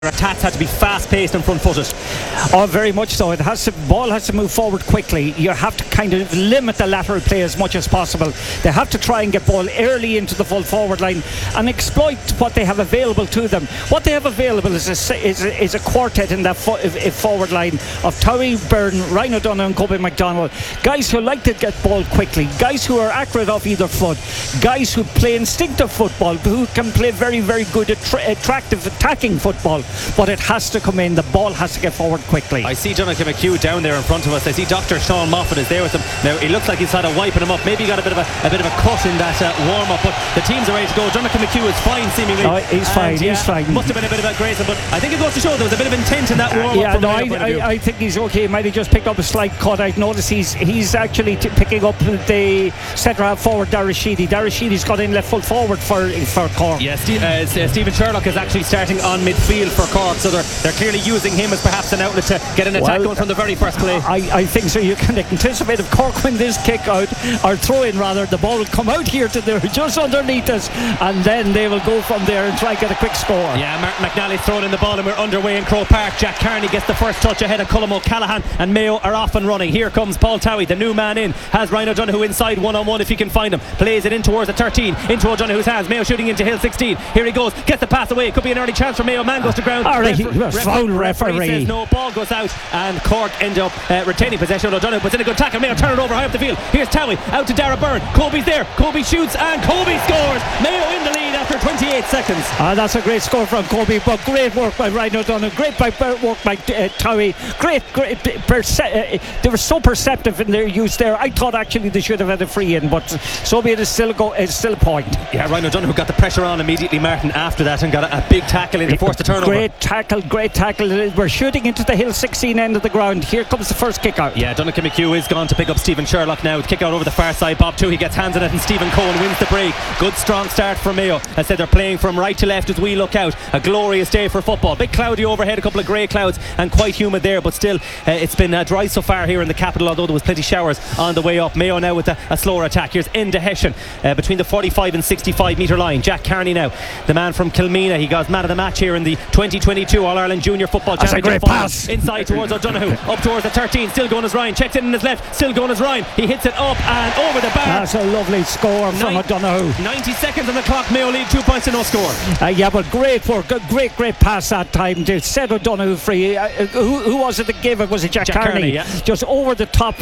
Attacks had to be fast-paced and front-footed. Oh, very much so. Ball has to move forward quickly. You have to kind of limit the lateral play as much as possible. They have to try and get ball early into the full forward line and exploit what they have available to them. What they have available is a quartet in that forward line of Towie, Byrne, Ryan O'Donoghue and Kobe McDonald. Guys who like to get ball quickly, guys who are accurate off either foot, guys who play instinctive football, who can play very, very good attractive attacking football. But it has to come in. The ball has to get forward quickly. I see Jonathan McHugh down there in front of us. I see Dr. Sean Moffat is there with him. Now he looks like he's had a wiping him up. Maybe he got a bit of a cut in that warm-up. But the teams are ready to go. Jonathan McHugh is fine seemingly. Oh, he's fine. He's fine. Must have been a bit of a grace, but I think it goes to show there was a bit of intent in that warm-up. Yeah, no, I think he's okay. He might have just picked up a slight cut. I've noticed he's actually picking up the centre half forward Dara Sheedy. Dara Sheedy's got in left full forward for Cork. Yes, Stephen Sherlock is actually starting on midfield for Cork, so they're clearly using him as perhaps an outlet to get an attack going from the very first play. I think so. You can anticipate if Cork win this kick out or throw in rather, the ball will come out here to just underneath us, and then they will go from there and try and get a quick score. Yeah, Martin McNally's throwing in the ball and we're underway in Croke Park. Jack Carney gets the first touch ahead of Colm O'Callaghan, and Mayo are off and running. Here comes Paul Towie, the new man in, has Ryan O'Donoghue inside one-on-one if he can find him, plays it in towards the 13 into O'Donoghue's hands. Mayo shooting into Hill 16. Here he goes, gets the pass away. It could be an early chance for Mayo. Man goes to ground. Foul referee says no, ball goes out, and Cork end up retaining possession. O'Donoghue puts in a good tackle. Mayo turn it over high up the field. Here's Towie out to Dara Byrne. Kobe's there. Kobe shoots and Kobe scores. Mayo in the lead after 28 seconds. That's a great score from Kobe, but great work by Ryan O'Donoghue. Great work by Towie. Great. They were so perceptive in their use there. I thought actually they should have had a free in, but so be it. It's still a point. Yeah, Ryan O'Donoghue got the pressure on immediately, Martin, after that, and got a big tackle in to force the turnover. Great tackle. We're shooting into the Hill 16 end of the ground. Here comes the first kick out. Yeah, Donnacha McHugh is gone to pick up Stephen Sherlock now. Kick out over the far side. Bob Toohey gets hands on it, and Stephen Cohen wins the break. Good strong start for Mayo. I said they're playing from right to left as we look out. A glorious day for football. Bit cloudy overhead, a couple of grey clouds, and quite humid there, but still it's been dry so far here in the capital, although there was plenty showers on the way up. Mayo now with a slower attack. Here's Enda Hession between the 45 and 65 metre line. Jack Carney now, the man from Kilmena. He got man of the match here in the 2022 All-Ireland Junior Football Championship. That's a great pass. Inside towards O'Donoghue, up towards the 13, still going as Ryan, checks it in his left, still going as Ryan. He hits it up and over the bar. That's a lovely score from O'Donoghue. 90 seconds on the clock. Mayo lead 2 points to no score. Yeah, but great work, great pass that time to set O'Donoghue free. Who was it that gave it? Was it Jack Carney? Yeah. Just over the top,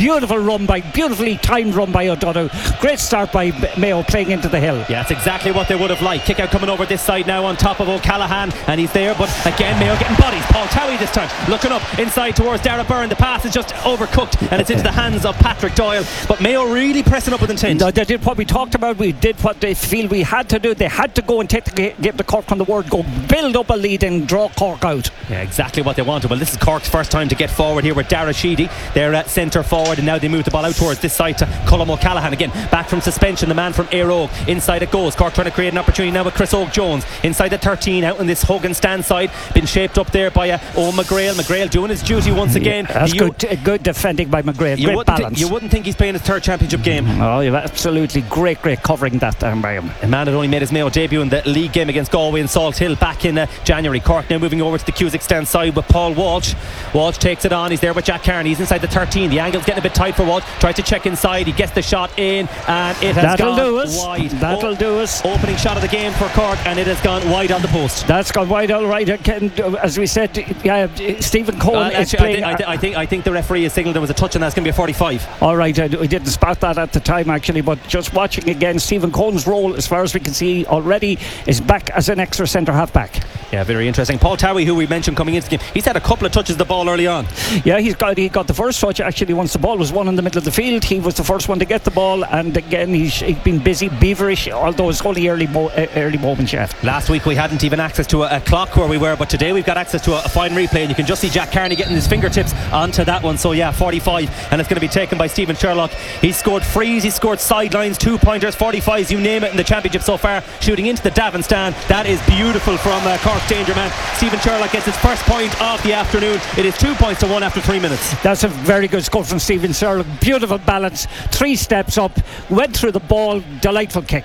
beautifully timed run by O'Donoghue. Great start by Mayo playing into the hill. Yeah, it's exactly what they would have liked. Kick out coming over this side now on top of O'Callaghan, and he's there, but again Mayo getting bodies. Paul Towie this time looking up inside towards Dara Byrne. The pass is just overcooked and it's into the hands of Patrick Doyle, but Mayo really pressing up with intent. No, they did what we talked about. We did what they feel we had to do. They had to go and give the Cork on the word, go build up a lead and draw Cork out. Yeah, exactly what they wanted. Well, this is Cork's first time to get forward here with Dara Sheedy. They're at centre forward, and now they move the ball out towards this side to Colm O'Callaghan again, back from suspension, the man from Éire Óg. Inside it goes. Cork trying to create an opportunity now with Chris Oak-Jones inside the 13 out on this Hogan stand side, been shaped up there by Owen McGrail doing his duty once again. That's good defending by McGrail. Great balance. You wouldn't think he's playing his third championship game. Oh, yeah, absolutely great covering that time by him. A man that only made his Mayo debut in the league game against Galway and Salt Hill back in January. Cork now moving over to the Cusack stand side with Paul Walsh. Walsh takes it on. He's there with Jack Carney. He's inside the 13. The angle's getting a bit tight for Walsh. Tries to check inside. He gets the shot in, and it has gone wide. That'll do us. Opening shot of the game for Cork, and it has gone wide on the post. That's gone wide, all right. Again, as we said, Stephen Cohen is playing. I think the referee has signalled there was a touch, and that's going to be a 45. All right, we didn't spot that at the time actually, but just watching again, Stephen Cohen's role, as far as we can see already, is back as an extra centre half back. Yeah, very interesting. Paul Towie, who we mentioned coming into the game, he's had a couple of touches of the ball early on. Yeah, he got the first touch actually once the ball was won in the middle of the field. He was the first one to get the ball, and again he's been busy, beaverish, although it's only early moments yet. Last week we hadn't even access to a clock where we were, but today we've got access to a fine replay, and you can just see Jack Carney getting his fingertips onto that one. So yeah, 45, and it's going to be taken by Stephen Sherlock. He's scored frees, he's scored sidelines, 2-pointers, 45s, you name it in the championship so far, shooting into the Davin stand. That is beautiful from Cork's danger man. Stephen Sherlock gets his first point of the afternoon. It is 2 points to 1 after 3 minutes. That's a very good score from Stephen Sherlock. Beautiful balance, 3 steps up, went through the ball, delightful kick.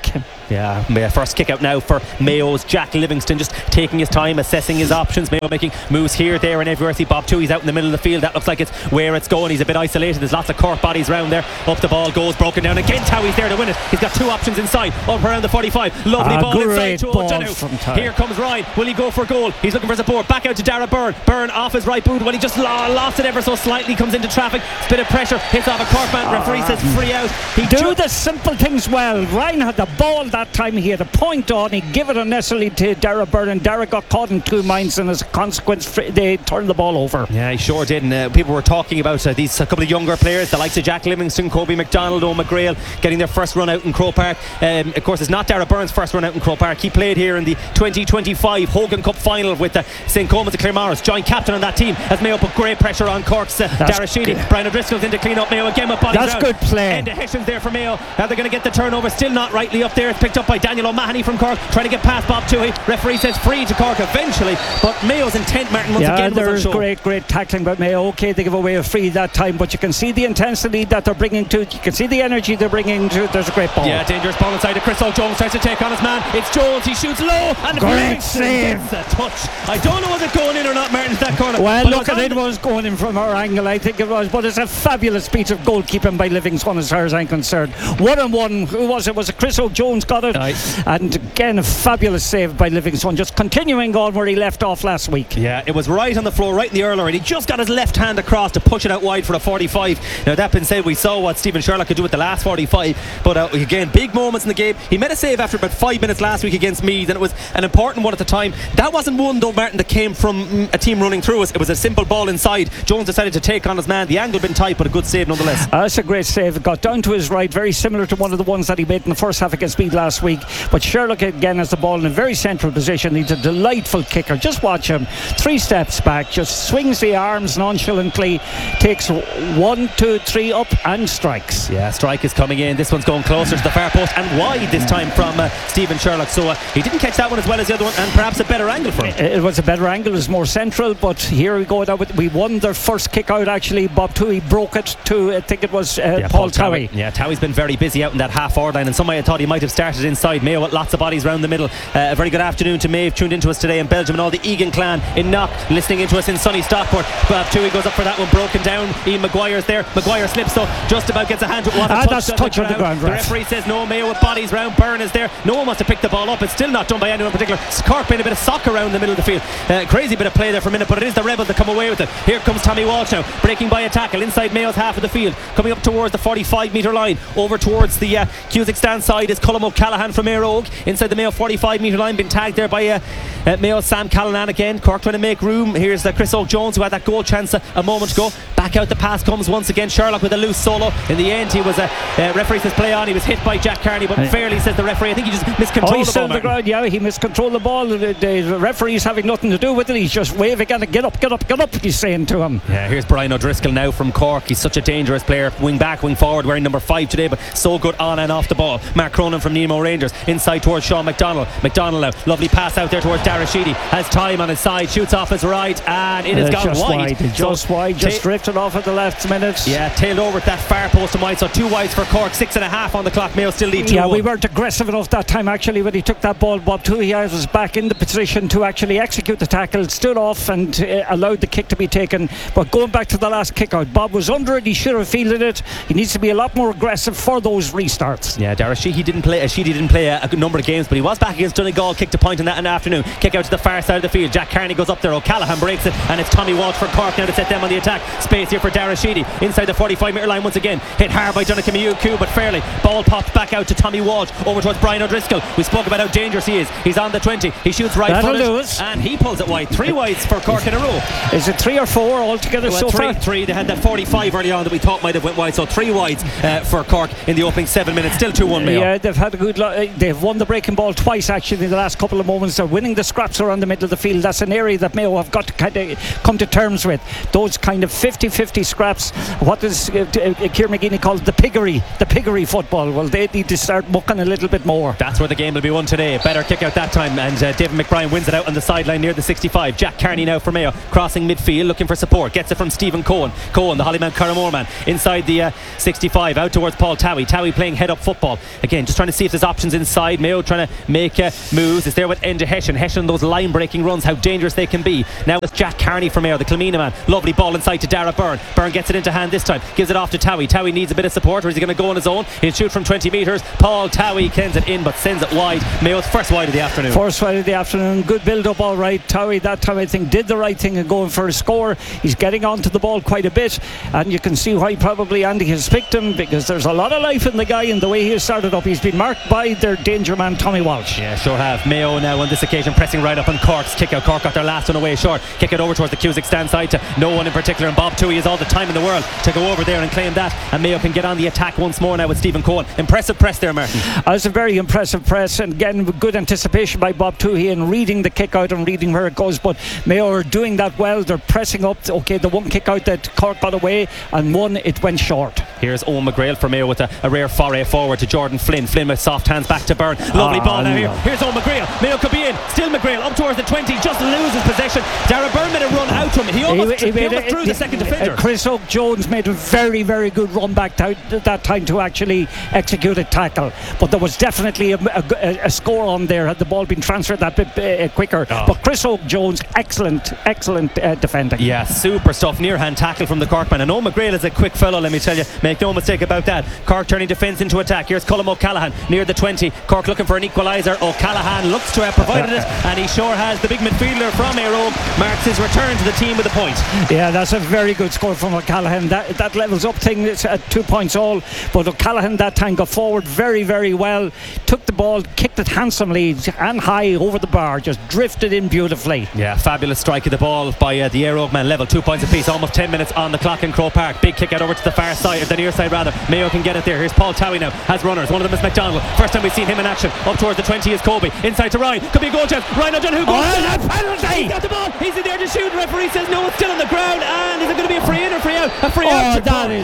Yeah, first kick out now for Mayo's Jack Livingston, just taking his time, assessing his options. Mayo making moves here, there and everywhere. See Bob Toohey's out in the middle of the field. That looks like it's where it's going. He's a bit isolated. There's lots of Cork bodies around there. Up the ball goes, broken down again. Towie's there to win it. He's got two options inside, up around the 45. Lovely ball inside to O'Donoghue. Here comes Ryan. Will he go for goal? He's looking for support. Back out to Dara Byrne. Byrne off his right boot. Well, he just lost it ever so slightly. Comes into traffic. Bit of pressure. Hits off a Cork man. Referee says free out. He do the simple things well. Ryan had the ball that time. He had a point on. He gave it unnecessarily to Dara Byrne, and Dara got caught in two minds, and as a consequence they turned the ball over. Yeah, he sure did. And people were talking about these couple of younger players, the likes of Jack Livingston, Kobe McDonald, Owen McGrail, getting their first run out in Croke Park. Of course, it's not Dara Byrne's first run out in Croke Park. He played here in the 2025 Hogan Cup final with St. Coleman's of Claremorris, joint captain on that team, as Mayo put great pressure on Cork's Dara Sheedy. Brian O'Driscoll's in to clean up Mayo again with bodies. That's good play. End of Hessians there for Mayo. Now they're going to get the turnover. Still not rightly up there. It's picked up by Daniel O'Mahony from Cork, trying to get past Bob Toohey. Referee says free to Cork eventually, but Mayo's intent, Martin, once again was on show. Great tackling by Mayo. Okay, they give away a free that time, but you can see the intensity that they're bringing to it. You can see the energy they're bringing to it. There's a great ball. Yeah, dangerous ball inside to Chris O'Jones. Tries to take on his man. It's Jones. He shoots low, and great save. Gets a touch. I don't know was it going in or not, Martin, that corner. Well, look, it was going in from our angle, I think it was, but it's a fabulous piece of goalkeeping by Livingston as far as I'm concerned. 1-on-1. Who was it? Was it Chris O'Jones got it? Aye. And again, a fabulous save by Livingston, just continuing on where he left off last week. Yeah, it was right on the floor, right in the earlier, and he just got his left hand across to push it out wide for a 45. Now, that being said, we saw what Stephen Sherlock could do with the last 45, but again, big moments in the game. He made a save after about 5 minutes last week against Meath, and it was an important one at the time. That wasn't one, though, Martin, that came from a team running through us. It was a simple ball inside. Jones decided to take on his man. The angle been tight, but a good save nonetheless. That's a great save. It got down to his right, very similar to one of the ones that he made in the first half against Meath last week. But Sherlock again has the ball in a very central position. He's a delightful kicker. Just watch him. 3 steps back, just swings the arms nonchalantly, takes 1, 2, 3 up and strikes. Yeah, strike is coming in. This one's going closer to the far post and wide this time from Stephen Sherlock. So he didn't catch that one as well as the other one, and perhaps a better angle for him. It was a better angle. It was more central, but here we go. We won their first kick out actually. Bob Toohey broke it to, I think it was Paul Towie. Yeah, Towie's been very busy out in that half forward line, and somebody thought he might have started inside. Mayo with lots of bodies round the middle. A very good afternoon to Maeve, tuned into us today in Belgium, and all the Egan clan in Knock listening into us in sunny Stockport. Bob Toohey goes up for that one, broken down. Ian Maguire's there. Maguire slips, so just about gets a hand to it. That's touch on the ground. The referee says no. Mayo with bodies round. Byrne is there. No one wants to pick the ball up. It's still not done by anyone in particular. Cork playing a bit of soccer around the middle of the field. Crazy bit of play there for a minute, but it is the Rebels that come away with it. Here comes Tommy Walsh now, breaking by a tackle inside Mayo's half of the field, coming up towards the 45 metre line. Over towards the Cusack stand side is Colm O'Callaghan from Éire Óg, inside the Mayo 45 metre line, been tagged there by Mayo's Sam Callanan again. Cork trying to make room. Here's Chris O'Jones, who had that goal chance a moment ago. Back out the pass comes once again. Sherlock with a loose solo. In the end, he was referee says play on. He was hit by Jack Carney, but fairly, says the referee. I think he just miscontrolled the ball. The ground, yeah, he miscontrolled the ball. The referee's having nothing to do with it. He's just waving at it. Get up, he's saying to him. Yeah, here's Brian O'Driscoll now from Cork. He's such a dangerous player. Wing back, wing forward, wearing number 5 today, but so good on and off the ball. Mark Cronin from Nemo Rangers, inside towards Sean McDonald. McDonald now, lovely pass out there towards Dara Sheedy. Has time on his side, shoots off his right, and it has gone wide. Just drifted off at the last minute. Yeah, tailed over at that far post and wide, so 2 wides for Cork. 6.5 on the clock. Mayo still lead 2-1. Yeah, we weren't aggressive enough that time actually when he took that ball. Bob Toohey was back in the position to actually execute the tackle, stood off and allowed the kick to be taken. But going back to the last kick out, Bob was under it. He should have fielded it. He needs to be a lot more aggressive for those restarts. Yeah, Dara Sheedy didn't play a good number of games, but he was back against Donegal. Kicked a point in that in the afternoon. Kick out to the far side of the field. Jack Carney goes up there. O'Callaghan breaks it, and it's Tommy Walsh for Cork now to set them on the attack. Space here for Dara Sheedy inside the 45 metre line once again. Hit hard by Donnacha Miuku, but fairly. Ball popped back out to Tommy Walsh over towards Brian O'Driscoll. We spoke about how dangerous he is. He's on the 20. He shoots right footed, and he pulls it wide. 3 wides for Cork in a row. Is it 3 or 4 altogether so far? 3. They had that 45 early on that we thought might have went wide, so 3 wides for Cork in the opening 7 minutes. Still 2-1 Mayo. Yeah, they've had a good they've won the breaking ball twice actually in the last couple of moments. They're winning the scraps around the middle of the field. That's an area that Mayo have got to kind of come to terms with. Those kind of 50-50 scraps. What does Kieran McGeeney call it? The piggery football. Well, they need to start mucking a little bit more. That's where the game will be won today. Better kick out that time, and David McBrien wins it out on the sideline near the 65. Jack Carney now for Mayo, crossing midfield, looking for support. Gets it from Stephen Cohen, the Hollymount Carramore man, inside the 65, out towards Paul Towie. Towie playing head up football again, just trying to see if there's his options inside. Mayo trying to make moves. It's there with Enda Hession. Hession, those line breaking runs, how dangerous they can be. Now it's Jack Carney for Mayo, the Kilmina man. Lovely ball inside to Dara Byrne. Byrne gets it into hand this time, gives it off to Towie. Towie needs a bit of support, or is he going to go on his own? He'll shoot from 20 metres. Paul Towie kens it in but sends it wide. Mayo's first wide of the afternoon. First wide of the afternoon. Good build up, all right. Towie that time I think did the right thing in going for a score. He's getting onto the ball quite a bit, and you can see why probably Andy has picked him, because there's a lot of life in the guy and the way he has started up. He's been marked by their danger man Tommy Walsh. Yeah, sure have. Mayo now on this occasion pressing right up on Cork's kick out. Cork got their last one away short. Kick it over towards the Cusack stand side to no one in particular, and Bob Toohey has all the time in the world to go over there and claim that, and Mayo can get on the attack once more now with Stephen Cohen. Impressive press there, Martin. It's a very impressive press, and again good anticipation by Bob Toohey in reading the kick out and reading where it goes, but Mayo are doing that well. They're pressing up. Okay, the one kick out that Cork got away, and one it went short. Here's Owen McGrail for Mayo with a rare foray forward to Jordan Flynn. Flynn with soft hands back to Byrne. Lovely ball now here. Here's Owen McGrail. Mayo could be in. Still McGrail up towards the 20. Just loses possession. Dara Byrne made a run out from him. He almost threw the second defender. Chris Oak-Jones made a very, very good run back that time to actually execute a tackle. But there was definitely a score on there had the ball been transferred that bit quicker. But Chris Oak-Jones, excellent defending. Yeah, super stuff. Near hand tackle from the Corkman. And Owen McGrail is a quick fellow, let me tell you. Make no mistake about that. Cork turning defence into attack. Here's Colm O'Callaghan near the 20. Cork looking for an equaliser. O'Callaghan looks to have provided it, and he sure has. The big midfielder from Éire Óg marks his return to the team with a point. Yeah, that's a very good score from O'Callaghan. That levels up thing. It's at 2 points all, but O'Callaghan that time got forward very, very well, took the ball, kicked it handsomely and high over the bar, just drifted in beautifully. Yeah, fabulous strike of the ball by the Éire Óg man. Level 2 points apiece, almost 10 minutes on the clock in Croke Park. Big kick out over to the far side, or the near side rather. Mayo can get it there. Here's Paul Towie now, has runners. One of them is McDonald. First time we've seen him in action. Up towards the 20 is Kobe. Inside to Ryan. Could be a goal chance. Ryan O'Donoghue goes. Oh, penalty! He's got the ball. He's in there to shoot. The referee says no, it's still on the ground. And is it going to be a free in or free out? A free out.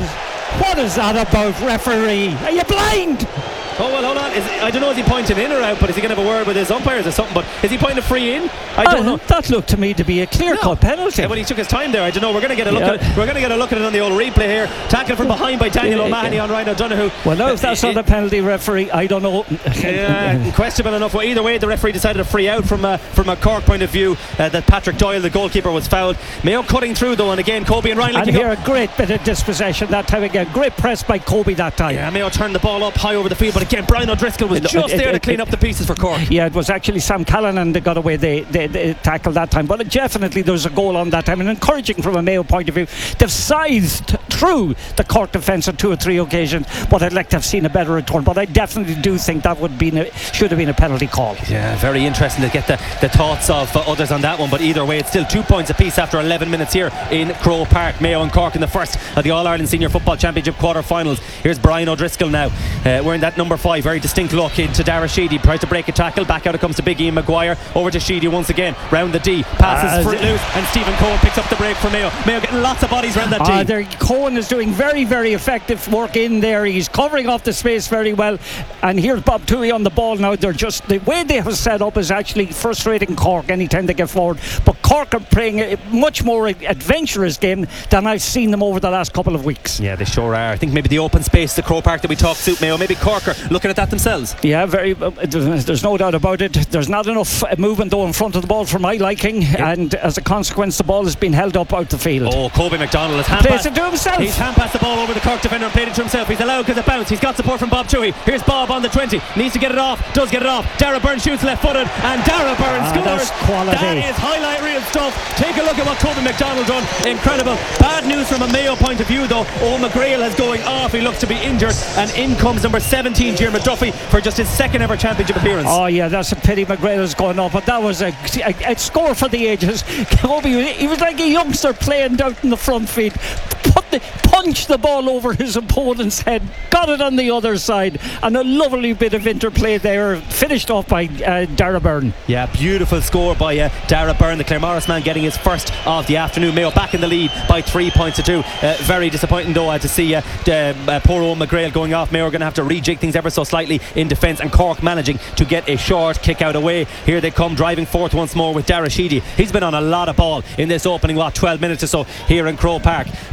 What is that about, referee? Are you blind? Oh well, hold on. I don't know, is he pointing in or out? But is he going to have a word with his umpires or something? But is he pointing a free in? I don't know. That looked to me to be a clear-cut penalty. Yeah, well, he took his time there. I don't know. We're going to get a look at it. We're going to get a look at it on the old replay here. Tackle from behind by Daniel O'Mahony on Ryan O'Donoghue. Well, no, if that's not a penalty, referee, I don't know. Yeah, questionable enough. Well, either way, the referee decided a free out from a Cork point of view. That Patrick Doyle, the goalkeeper, was fouled. Mayo cutting through though, and again Kobe and Ryan. And here a great bit of dispossession that time again. Great press by Kobe that time. Yeah, Mayo turned the ball up high over the field, but again Brian O'Driscoll was just there to clean up the pieces for Cork. Yeah, it was actually Sam Callanan that got away the tackle that time, but definitely there was a goal on that time, and encouraging from a Mayo point of view. They've scythed through the Cork defence on 2 or 3 occasions, but I'd like to have seen a better return. But I definitely do think that should have been a penalty call. Yeah, very interesting to get the thoughts of others on that one, but either way it's still 2 points apiece after 11 minutes here in Croke Park. Mayo and Cork in the first of the All-Ireland Senior Football Championship quarter-finals. Here's Brian O'Driscoll now wearing that number 5, very distinct look into Dara Sheedy, tries to break a tackle, back out it comes to Big Ian Maguire, over to Sheedy once again, round the D, passes loose, and Stephen Cohen picks up the break for Mayo. Mayo getting lots of bodies around that D. Cohen is doing very, very effective work in there. He's covering off the space very well, and here's Bob Toohey on the ball now. They're just, the way they have set up is actually frustrating Cork anytime they get forward, but Cork are playing a much more adventurous game than I've seen them over the last couple of weeks. Yeah, they sure are. I think maybe the open space, the Croke Park that we talked suit Mayo. Maybe Cork are looking at that themselves. Yeah, very. There's no doubt about it. There's not enough movement though in front of the ball for my liking, and as a consequence the ball has been held up out the field. Oh, Kobe McDonald has plays it to himself. He's hand passed the ball over the Cork defender and played it to himself. He's allowed because it bounced. He's got support from Bob Toohey. Here's Bob on the 20, needs to get it off, does get it off. Dara Byrne shoots left footed, and Dara Byrne scores. That's quality. That is highlight reel stuff. Take a look at what Kobe McDonald done. Incredible. Bad news from a Mayo point of view though. Owen McGrail is going off. He looks to be injured, and in comes number 17 Diarmuid Duffy for just his second ever championship appearance. Oh yeah, that's a pity McGrail is going off, but that was a score for the ages. Kobe, he was like a youngster playing out in the front field, punched the ball over his opponent's head, got it on the other side, and a lovely bit of interplay there, finished off by Dara Byrne. Yeah, beautiful score by Dara Byrne, the Claremorris man, getting his first of the afternoon. Mayo back in the lead by 3 points to 2. Very disappointing though to see poor Owen McGrail going off. Mayo are going to have to rejig things ever so slightly in defence, and Cork managing to get a short kick out away. Here they come driving forth once more with Dara Sheedy. He's been on a lot of ball in this opening 12 minutes or so here in Croke Park. Pass comes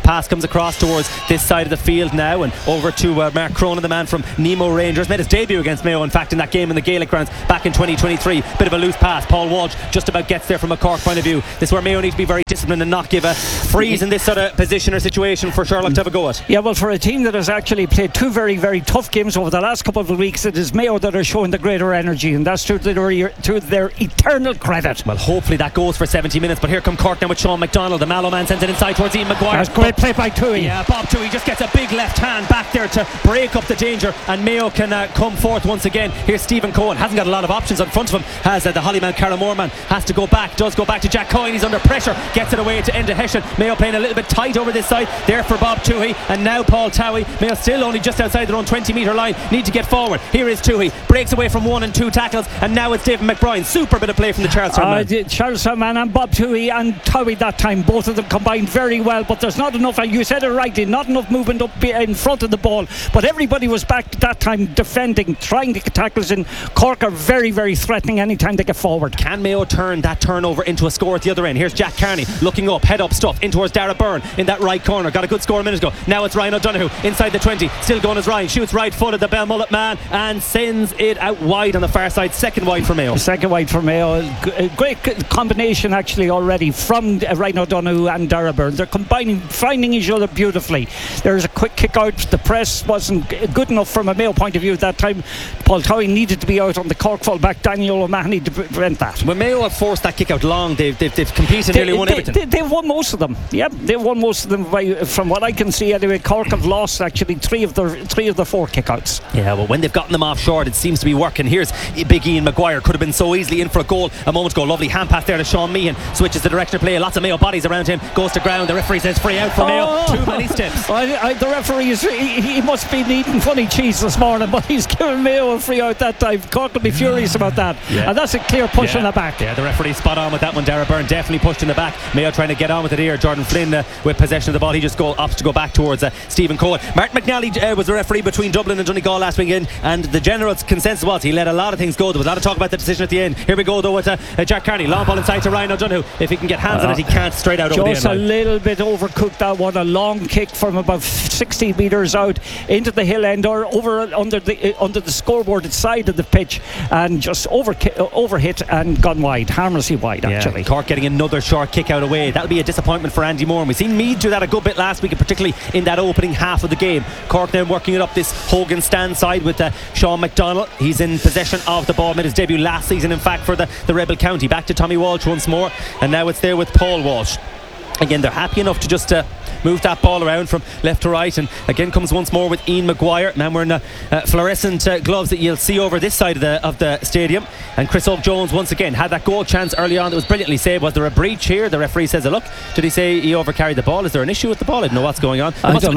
comes across towards this side of the field now, and over to Mark Cronin, the man from Nemo Rangers. Made his debut against Mayo, in fact, in that game in the Gaelic grounds back in 2023. Bit of a loose pass. Paul Walsh just about gets there from a Cork point of view. This is where Mayo need to be very disciplined and not give a freeze in this sort of position or situation for Sherlock to have a go at. Yeah, well, for a team that has actually played two very, very tough games over the last couple of weeks, it is Mayo that are showing the greater energy, and that's to their eternal credit. Well, hopefully that goes for 70 minutes, but here come Cork now with Sean McDonald. The Mallow man sends it inside towards Ian Maguire. That's great play by Toohey. Yeah, Bob Toohey just gets a big left hand back there to break up the danger, and Mayo can come forth once again. Here's Stephen Cohen, hasn't got a lot of options in front of him, has the Holleyman Carramore man, has to go back, does go back to Jack Coyne. He's under pressure, gets it away to Enda Hession. Mayo playing a little bit tight over this side there for Bob Toohey, and now Paul Towie. Mayo still only just outside their own 20-metre line, need to get forward. Here is Toohey, breaks away from 1 and 2 tackles, and now it's David McBride. Super bit of play from the Charlestown man. Charlestown man and Bob Toohey and Towie that time, both of them combined very well, but there's not enough, and you said it rightly, not enough movement up in front of the ball, but everybody was back that time defending, trying to get tackles in. Cork are very, very threatening anytime they get forward. Can Mayo turn that turnover into a score at the other end? Here's Jack Carney looking up, head up stuff in towards Dara Byrne in that right corner. Got a good score a minute ago. Now it's Ryan O'Donoghue inside the 20, still going as Ryan, shoots right footed, the Belmullet man, and sends it out wide on the far side. Second wide for Mayo. Second wide for Mayo. A great combination actually already from Ryan O'Donoghue and Dara Byrne. They're combining, finding each other beautifully. There's a quick kick out. The press wasn't good enough from a Mayo point of view at that time. Paul Towie needed to be out on the Cork full-back Daniel O'Mahony to prevent that. When Mayo have forced that kick out long, they've competed, nearly won everything. They've won most of them. Yep, they've won most of them. From what I can see anyway, Cork have lost actually three of the 4 kick-outs. Yeah, well, when they've gotten them off short, it seems to be working. Here's big Ian Maguire, could have been so easily in for a goal a moment ago. Lovely hand pass there to Sean Meehan, switches the direction of play, lots of Mayo bodies around him, goes to ground. The referee says free out for Mayo. Too many steps. The referee he must be eating funny cheese this morning, but he's given Mayo a free out that time. Cork will be furious about that. Yeah. And that's a clear push on the back. Yeah, the referee spot on with that one. Dara Byrne definitely pushed in the back. Mayo trying to get on with it here. Jordan Flynn with possession of the ball. He just opts to go back towards Stephen Cohen. Martin McNally was the referee between Dublin and Donegal last weekend, and the general consensus was he let a lot of things go. There was a lot of talk about the decision at the end. Here we go though with Jack Carney. Long ball inside to Ryan O'Donoghue. If he can get hands on it, he can't. Straight out over the end. Just a little bit overcooked that one. A long kick from about 60 metres out into the hill end or under the scoreboard side of the pitch, and just overhit and gone wide, harmlessly wide actually. Yeah, Cork getting another short kick out away. That'll be a disappointment for Andy Moore, and we've seen Meath do that a good bit last week, and particularly in that opening half of the game. Cork now working it up this Hogan stand side with Sean McDonald. He's in possession of the ball, made his debut last season in fact for the Rebel County. Back to Tommy Walsh once more, and now it's there with Paul Walsh. Again, they're happy enough to just move that ball around from left to right, and again comes once more with Ian Maguire. Now we're in fluorescent gloves that you'll see over this side of the stadium, and Chris Oak-Jones once again had that goal chance early on that was brilliantly saved. Was there a breach here? The referee says, look, did he say he overcarried the ball? Is there an issue with the ball? I don't know what's going on.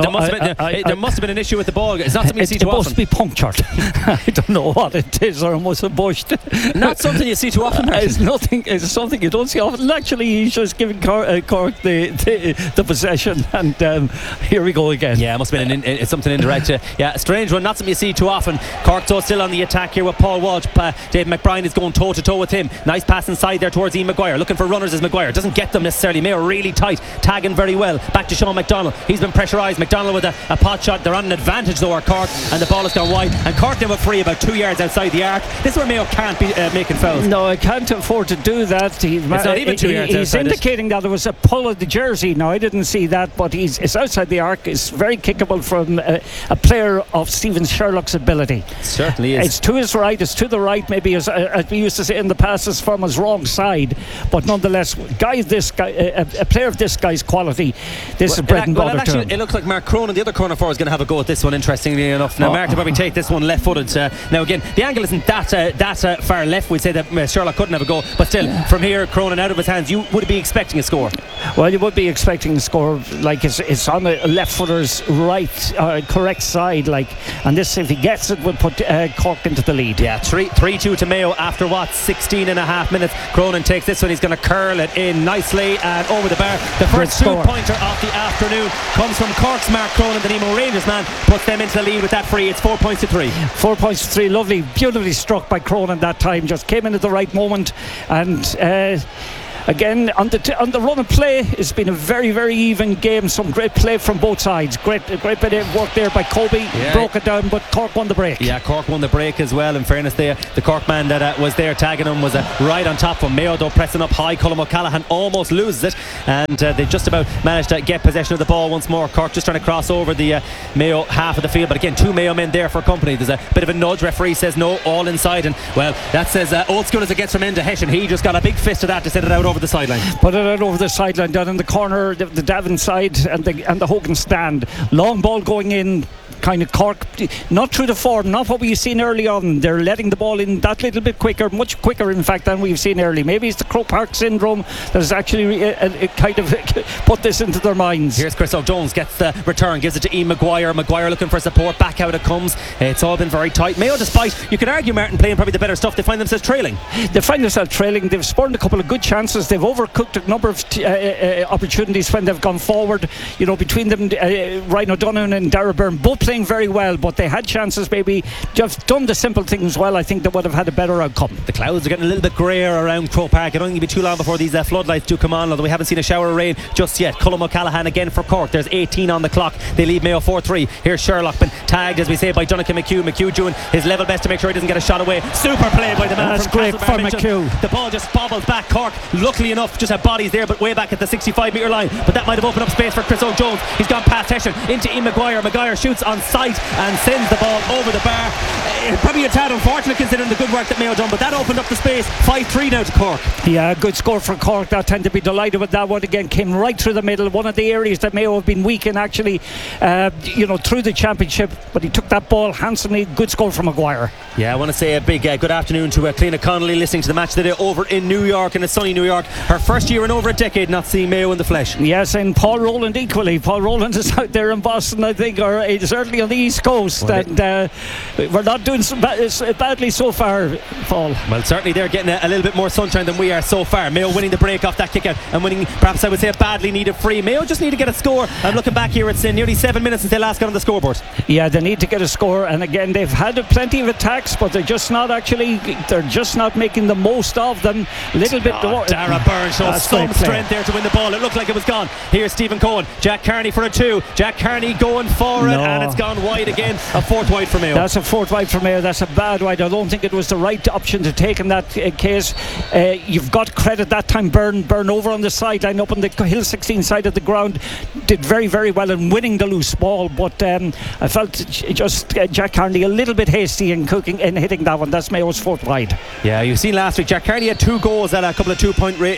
There must have been an issue with the ball. It's not something you see too often. It must be punctured. I don't know what it is, or it must have bushed. Not something you see too often. It's something you don't see often. Actually, he's just giving Cork the possession, and here we go again. Yeah, it must have been something indirect. Yeah, a strange one, not something you see too often. Cork still on the attack here with Paul Walsh. Dave McBride is going toe to toe with him. Nice pass inside there towards Ian Maguire, looking for runners as Maguire doesn't get them necessarily. Mayo really tight, tagging very well. Back to Sean McDonald, he's been pressurised. McDonald with a pot shot. They're on an advantage though, Cork, and the ball has gone wide, and Cork now with free about 2 yards outside the arc. This is where Mayo can't be making fouls. No, I can't afford to do that. It's not even 2 yards he's indicating that there was a pull of the jersey. Now I didn't see that, but it's outside the arc. It's very kickable from a player of Stephen Sherlock's ability. It certainly is. It's to his right, it's to the right, maybe as we used to say in the past, it's from his wrong side, but nonetheless, a player of this guy's quality, this is bread and butter to him. It looks like Mark Cronin, the other corner forward, is going to have a go at this one, interestingly enough. Now Mark will probably take this one left footed. Now again, the angle isn't that far left. We'd say that Sherlock couldn't have a goal, but still, from here, Cronin out of his hands, you would be expecting a score. Well, you would be expecting a score. Like it's on the left footer's right, correct side, like, and this, if he gets it, will put Cork into the lead. Yeah, 3-2 to Mayo after 16 and a half minutes. Cronin takes this one, he's going to curl it in nicely and over the bar. The first 2-pointer of the afternoon comes from Cork's Mark Cronin. The Nemo Rangers man puts them into the lead with that free. It's 4 points to 3. 4 points to 3. Lovely, beautifully struck by Cronin that time. Just came in at the right moment, and Again, on the run of play, it's been a very, very even game. Some great play from both sides. Great bit of work there by Kobe. Broke it down, but Cork won the break. Yeah, Cork won the break as well. In fairness, the Cork man that was there tagging him was right on top of him. Mayo though pressing up high. Colm O'Callaghan almost loses it, and they just about managed to get possession of the ball once more. Cork just trying to cross over the Mayo half of the field, but again, 2 Mayo men there for company. There's a bit of a nudge. Referee says no, all inside, and well, that says old school as it gets from end to Hessian. He just got a big fist of that to set it out over the sideline. Put it out over the sideline, down in the corner, the Davin side and the Hogan stand. Long ball going in. Kind of Cork, not through the form, not what we've seen early on. They're letting the ball in that little bit quicker, much quicker in fact than we've seen early. Maybe it's the Croke Park syndrome that has actually kind of put this into their minds. Here's Chris O'Jones, gets the return, gives it to Ian Maguire. Maguire looking for support, back out it comes. It's all been very tight. Mayo, despite, you could argue Martin playing probably the better stuff, they find themselves trailing. They've spawned a couple of good chances. They've overcooked a number of opportunities when they've gone forward. You know, between them, Ryan O'Donoghue and Darragh Byrne both playing very well, but they had chances. Maybe just done the simple things well. I think they would have had a better outcome. The clouds are getting a little bit greyer around Croke Park. It won't be too long before these floodlights do come on, although we haven't seen a shower of rain just yet. Colm O'Callaghan again for Cork. There's 18 on the clock. They lead Mayo 4-3. Here's Sherlock, been tagged, as we say, by Donnacha McHugh. McHugh doing his level best to make sure he doesn't get a shot away. Super play by the man. That's from great for McHugh. The ball just bobbles back. Cork, luckily enough, just had bodies there, but way back at the 65 metre line. But that might have opened up space for Chris O'Jones. He's gone past Hessian into Ian Maguire. Maguire shoots on sight and sends the ball over the bar. Probably a tad unfortunate considering the good work that Mayo done, but that opened up the space. 5-3 now to Cork. Yeah, good score for Cork. That tend to be delighted with that one again. Came right through the middle. One of the areas that Mayo have been weak in actually, through the championship. But he took that ball handsomely. Good score from Maguire. Yeah, I want to say a big good afternoon to Cliona Connolly listening to the match today over in New York, in a sunny New York. Her first year in over a decade not seeing Mayo in the flesh. Yes, and Paul Rowland equally. Paul Rowland is out there in Boston, I think, or certainly on the East Coast. Well, and we're not doing badly so far, Paul. Well, certainly they're getting a little bit more sunshine than we are so far. Mayo winning the break off that kick out and winning, perhaps I would say, a badly needed free. Mayo just need to get a score. I'm looking back here, it's nearly 7 minutes since they last got on the scoreboard. Yeah, they need to get a score, and again they've had plenty of attacks, but they're just not making the most of them. A little bit. Darragh Byrne shows some strength there to win the ball. It looked like it was gone. Here's Stephen Cohen, Jack Carney for a 2. Jack Carney going for it, and it's gone wide again. A 4th wide for Mayo. That's a 4th wide for Mayo. That's a bad wide. I don't think it was the right option to take in that case. You've got credit that time. Byrne over on the sideline, up on the Hill 16 side of the ground, did very, very well in winning the loose ball. But I felt just Jack Carney a little bit hasty in hitting that one. That's Mayo's 4th wide. Yeah, you've seen last week Jack Carney had 2 goals at a couple of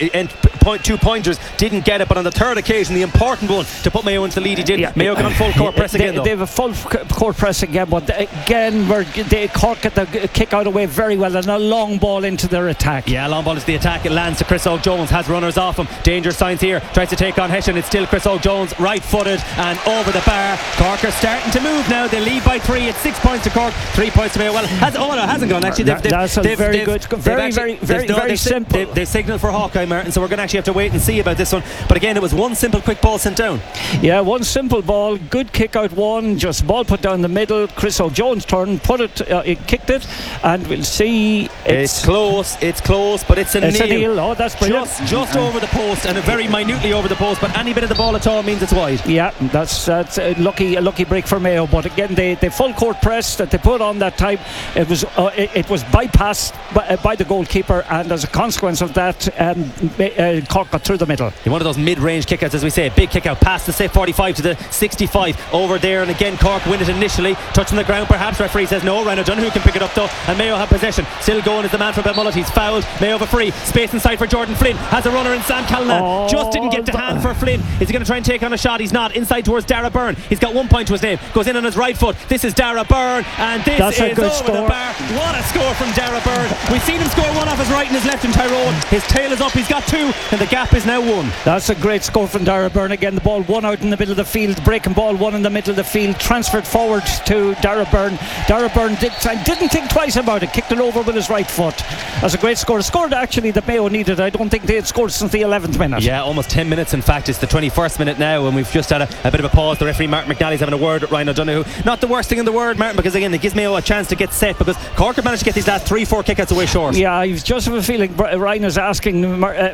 2-pointers, didn't get it, but on the 3rd occasion, the important one to put Mayo into the lead, he did. Mayo got on full court press again though. They have a full court press again, but again Cork get the kick out away very well, and a long ball into their attack. Yeah, long ball into the attack. It lands to Chris O'Jones, has runners off him. Danger signs here, tries to take on Hessian. It's still Chris O'Jones, right footed and over the bar. Cork are starting to move now. They lead by 3. It's 6 points to Cork, 3 points to Mayo. Well, it hasn't gone actually. That's very good. Very simple. They've signalled for Hawkeye, Martin, so we're going to actually have to wait and see about this one. But again, it was one simple quick ball sent down. Yeah, one simple ball, good kick out one, just ball put down the middle. Chris O'Jones turned, it kicked it, and we'll see. It's close, but it's a kneel. Oh, that's brilliant. Just over the post, and very minutely over the post, but any bit of the ball at all means it's wide. Yeah, that's a lucky break for Mayo. But again, the full court press that they put on that time, it was bypassed by the goalkeeper, and as a consequence of that, Cork got through the middle. One of those mid-range kickouts, as we say, big kick out past the 45 to the 65 over there, and again Cork win it initially, touching the ground perhaps. Referee says no. Ryan O'Donoghue can pick it up though, and Mayo have possession. Still going is the man from Belmullet. He's fouled. Mayo have a free space inside for Jordan Flynn. Has a runner in Sam Callanan. Just didn't get the hand for Flynn. Is he going to try and take on a shot? He's not. Inside towards Darragh Byrne. He's got 1 point to his name. Goes in on his right foot. This is Darragh Byrne, and this is over the bar. What a score from Darragh Byrne. We've seen him score one off his right and his left in Tyrone. His tail is up. He's got 2, and the gap is now 1. That's a great score from Darragh Byrne. Again, the ball one out in the middle of the field, breaking ball one in the middle of the field, transferred forward to Darragh Byrne. Darragh Byrne didn't think twice about it, kicked it over with his right foot. That's a great score. A score that actually that Mayo needed. I don't think they had scored since the 11th minute. Yeah, almost 10 minutes in fact. It's the 21st minute now, and we've just had a bit of a pause. The referee Martin McNally's having a word with Ryan O'Donoghue. Not the worst thing in the world, Martin, because again it gives Mayo a chance to get set, because Cork have managed to get these last 3-4 kickouts away short. Yeah, I just have a feeling Ryan is asking Martin McNally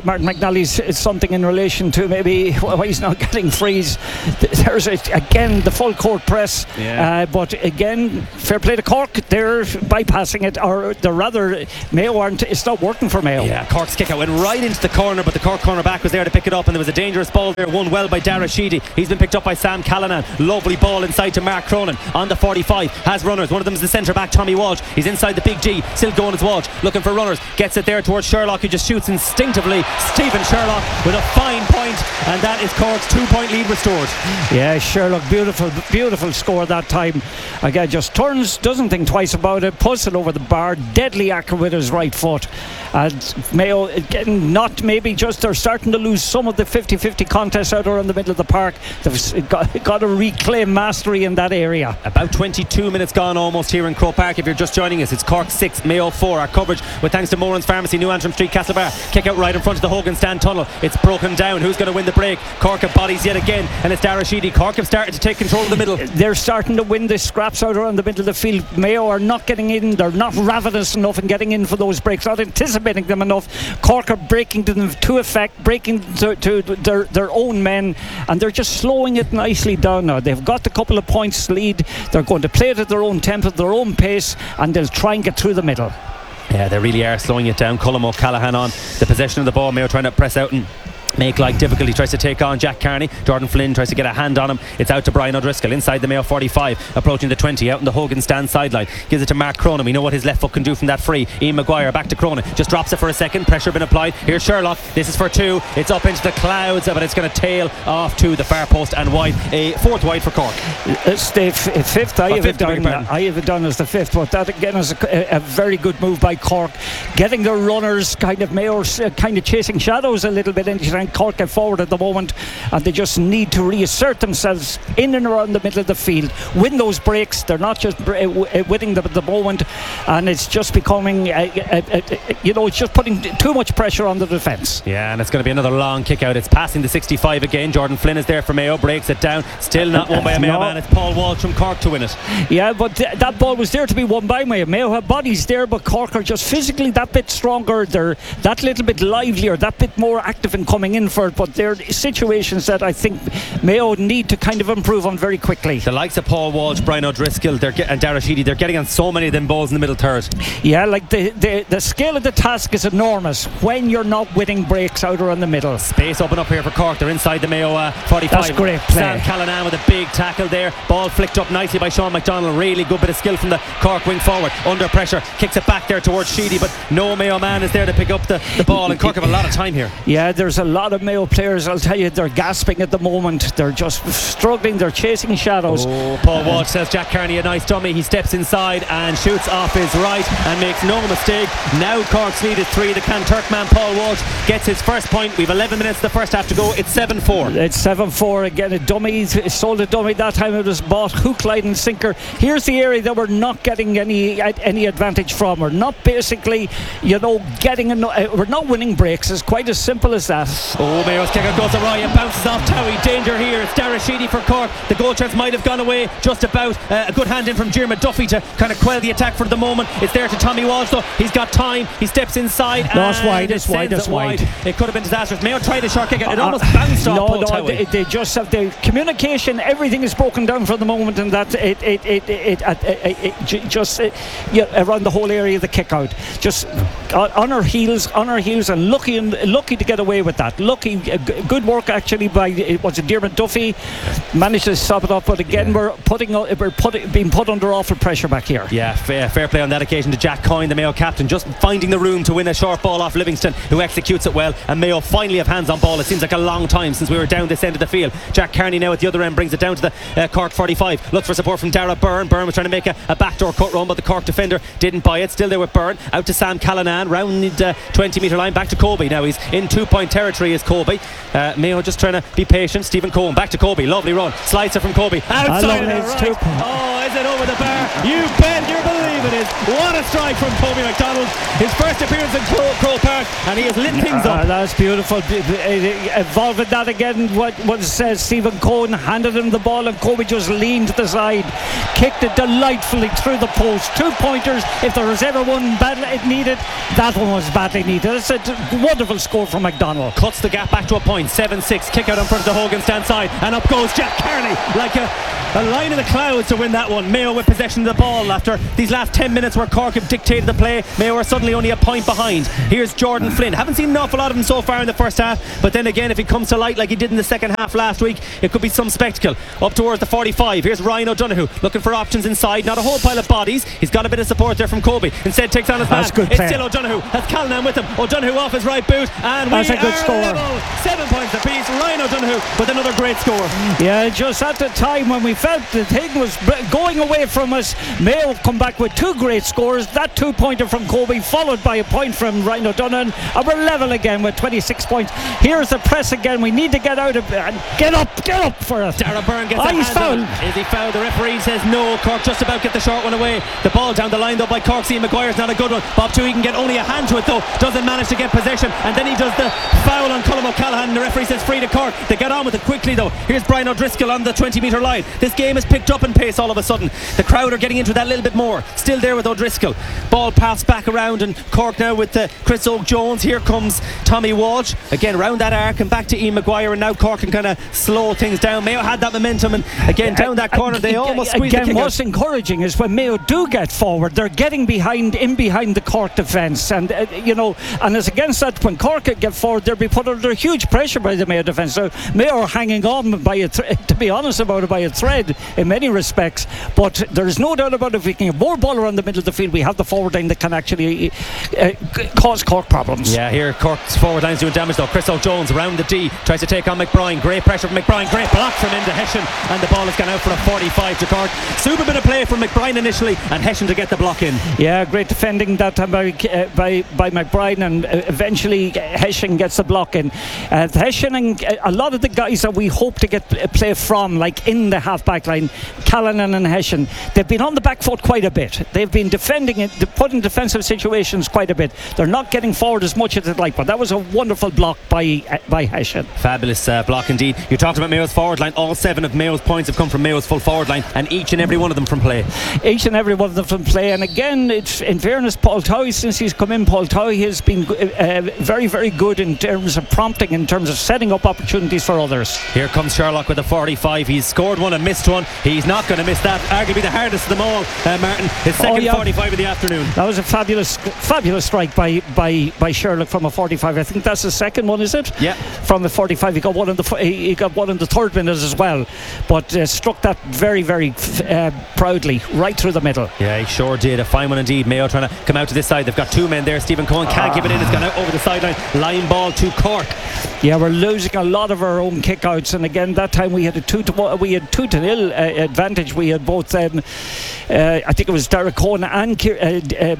McNally's something in relation to maybe why he's not getting frees. There's again the full court press, but again, fair play to Cork. They're bypassing it, or they're rather Mayo aren't. It's not working for Mayo. Yeah, Cork's kick out went right into the corner, but the Cork cornerback was there to pick it up, and there was a dangerous ball there, won well by Dara Sheedy. He's been picked up by Sam Callanan. Lovely ball inside to Mark Cronin on the 45. Has runners. One of them is the centre back Tommy Walsh. He's inside the big G, still going as Walsh, looking for runners. Gets it there towards Sherlock, who just shoots instinctively. Stephen Sherlock with a fine point, and that is Cork's 2-point lead restored. Yeah, Sherlock, beautiful score that time. Again, just turns, doesn't think twice about it, puts it over the bar, deadly accurate with his right foot. And Mayo again, not maybe just, they're starting to lose some of the 50-50 contests out around the middle of the park. They've got to reclaim mastery in that area. About 22 minutes gone almost here in Croke Park. If you're just joining us, it's Cork 6, Mayo 4. Our coverage with thanks to Moran's Pharmacy, New Antrim Street, Castlebar. Kick out right in front of the Hogan Stand tunnel. It's broken down. Who's going to win the break? Cork have bodies yet again, and it's Dara Sheedy. Cork have started to take control of the middle. They're starting to win the scraps out around the middle of the field. Mayo are not getting in. They're not ravenous enough in getting in for those breaks, not anticipating them enough. Cork are breaking to them to effect, breaking to their own men, and they're just slowing it nicely down now. They've got a couple of points lead. They're going to play it at their own tempo, their own pace, and they'll try and get through the middle. Yeah, they really are slowing it down. Colm O'Callaghan on the possession of the ball. Mayo trying to press out and make life difficult. He tries to take on Jack Carney. Jordan Flynn tries to get a hand on him. It's out to Brian O'Driscoll inside the Mayo 45, approaching the 20, out in the Hogan Stand sideline. Gives it to Mark Cronin. We know what his left foot can do from that free. Ian Maguire back to Cronin, just drops it for a second. Pressure been applied. Here's Sherlock. This is for 2. It's up into the clouds, but it's going to tail off to the far post and wide. A 4th wide for Cork. It's the 5th. I have it done as the 5th, but that again is a very good move by Cork, getting their runners kind of Mayo kind of chasing shadows a little bit, and Cork get forward at the moment, and they just need to reassert themselves in and around the middle of the field, win those breaks. They're not just winning them at the moment, and it's just becoming it's just putting too much pressure on the defence. Yeah, and it's going to be another long kick out. It's passing the 65 again. Jordan Flynn is there for Mayo, breaks it down, still not won by a Mayo man. It's Paul Walsh from Cork to win it. Yeah, but that ball was there to be won by Mayo. Mayo have bodies there, but Cork are just physically that bit stronger. They're that little bit livelier, that bit more active in coming in for it, but they're situations that I think Mayo need to kind of improve on very quickly. The likes of Paul Walsh, Brian O'Driscoll and Dara Sheedy, they're getting on so many of them balls in the middle third. Yeah, like the scale of the task is enormous when you're not winning breaks out around the middle. Space open up here for Cork. They're inside the Mayo 45. That's great play. Sam Callanan with a big tackle there. Ball flicked up nicely by Sean McDonald. Really good bit of skill from the Cork wing forward. Under pressure, kicks it back there towards Sheedy, but no Mayo man is there to pick up the ball, and Cork have a lot of time here. Yeah, there's a lot of Mayo players, I'll tell you, they're gasping at the moment. They're just struggling. They're chasing shadows. Paul Walsh says Jack Carney a nice dummy. He steps inside and shoots off his right and makes no mistake. Now Cork's lead is 3. The Canturk man Paul Walsh gets his first point. We've 11 minutes the first half to go. It's 7-4. It's 7-4 again. A dummy, sold a dummy that time. It was bought hook, line and sinker. Here's the area that we're not getting any advantage from. We're not basically we're not winning breaks. It's quite as simple as that. Mayo's kick out goes awry and bounces off Towie. Danger here. It's Dara Sheedy for Cork. The goal chance might have gone away just about. A good hand in from Diarmuid Duffy to kind of quell the attack for the moment. It's there to Tommy Walsh though. He's got time. He steps inside. No, it's wide. It's wide. It could have been disastrous. Mayo tried a short kick out. It almost bounced off Paul Towie. They just have the communication. Everything is broken down for the moment, and that around the whole area of the kick out. Just on our heels, and lucky to get away with that. Lucky, good work actually by Diarmuid Duffy. Managed to stop it up, but again we're being put under awful pressure back here. Yeah, fair play on that occasion to Jack Coyne, the Mayo captain, just finding the room to win a short ball off Livingston, who executes it well, and Mayo finally have hands on ball. It seems like a long time since we were down this end of the field. Jack Carney now at the other end brings it down to the Cork 45. Looks for support from Dara Byrne. Byrne was trying to make a backdoor cut run, but the Cork defender didn't buy it. Still there with Byrne. Out to Sam Callanan round the 20 metre line. Back to Colby. Now he's in 2-point territory as Colby. Mayo just trying to be patient. Stephen Cohen back to Colby. Lovely run. Slides it from Colby. Outside of the right. Oh, is it over the bar? You bet you believe it is. What a strike from Colby McDonald. His first appearance in Croke Park, and he has lit things up. That's beautiful. Involving that again, what says Stephen Cohen handed him the ball, and Colby just leaned to the side, kicked it delightfully through the post. 2 pointers. If there was ever one badly needed, that one was badly needed. It's a wonderful score from McDonald. Cuts cuts the gap back to a point. 7-6, kick out in front of the Hogan stand side, and up goes Jack Kearney like a line in the clouds to win that one. Mayo with possession of the ball after these last 10 minutes where Cork have dictated the play. Mayo are suddenly only a point behind. Here's Jordan Flynn. Haven't seen an awful lot of him so far in the first half, but then again, if he comes to light like he did in the second half last week, it could be some spectacle. Up towards the 45, here's Ryan O'Donoghue looking for options inside. Not a whole pile of bodies. He's got a bit of support there from Kobe. Instead takes on his man. It's still O'Donoghue. That's Callanan with him. O'Donoghue off his right boot, and that's a good score. Level. 7 points apiece. Ryan O'Donoghue with another great score. Yeah, just at the time when we felt the thing was going away from us, Mayo have come back with 2 great scores. That 2-pointer from Kobe followed by a point from Ryan O'Donoghue, and we're level again with 26 points. Here's the press again. We need to get out of it and get up for it. Dara Byrne gets a hand fouled. Is he fouled? The referee says no. Cork just about get the short one away. The ball down the line though by Cork. Ian Maguire's not a good one. Bob Toohey can get only a hand to it though. Doesn't manage to get possession, and then he does the foul on Colm O'Callaghan, and the referee says free to Cork. They get on with it quickly though. Here's Brian O'Driscoll on the 20-metre line. This game has picked up in pace all of a sudden. The crowd are getting into that a little bit more. Still there with O'Driscoll. Ball passed back around, and Cork now with Chris Oak-Jones. Here comes Tommy Walsh again round that arc and back to Ian Maguire, and now Cork can kind of slow things down. Mayo had that momentum, and again down that corner they almost squeezed the kick out. What's encouraging is when Mayo do get forward, they're getting behind the Cork defence, and and as against that, when Cork get forward, they'll be put under huge pressure by the Mayo defence. So Mayo are hanging on by to be honest about it, by a thread in many respects, but there's no doubt about it, if we can get more ball around the middle of the field, we have the forward line that can actually cause Cork problems. Yeah, here Cork's forward line's doing damage though. Chris O'Jones around the D, tries to take on McBride. Great pressure from McBride, great block from into Hession, and the ball has gone out for a 45 to Cork. Super bit of play from McBride initially, and Hession to get the block in. Yeah, great defending that time by McBride, and eventually Hession gets the block in. Hession and a lot of the guys that we hope to get play from, like in the half-back line, Callanan and Hession, they've been on the back foot quite a bit. They've been defending it, put in defensive situations quite a bit. They're not getting forward as much as they'd like, but that was a wonderful block by Hession. Fabulous block indeed. You talked about Mayo's forward line. All 7 of Mayo's points have come from Mayo's full forward line, and each and every one of them from play. Each and every one of them from play. And again, it's in fairness, Paul Towey, since he's come in, Paul Towey has been very, very good in terms of prompting, in terms of setting up opportunities for others. Here comes Sherlock with a 45. He's scored one and missed one. He's not going to miss that. Arguably the hardest of them all, Martin. His second 45 of the afternoon. That was a fabulous strike by Sherlock from a 45. I think that's the second one, is it? Yeah. From the 45, he got one in the third minute as well, but struck that very, very proudly right through the middle. Yeah, he sure did. A fine one indeed. Mayo trying to come out to this side. They've got 2 men there. Stephen Cohen can't give it in. It's gone out over the sideline. Line ball to Cork. Yeah, we're losing a lot of our own kickouts, and again that time we had a 2-0 advantage. We had both I think it was Derek Cohen and David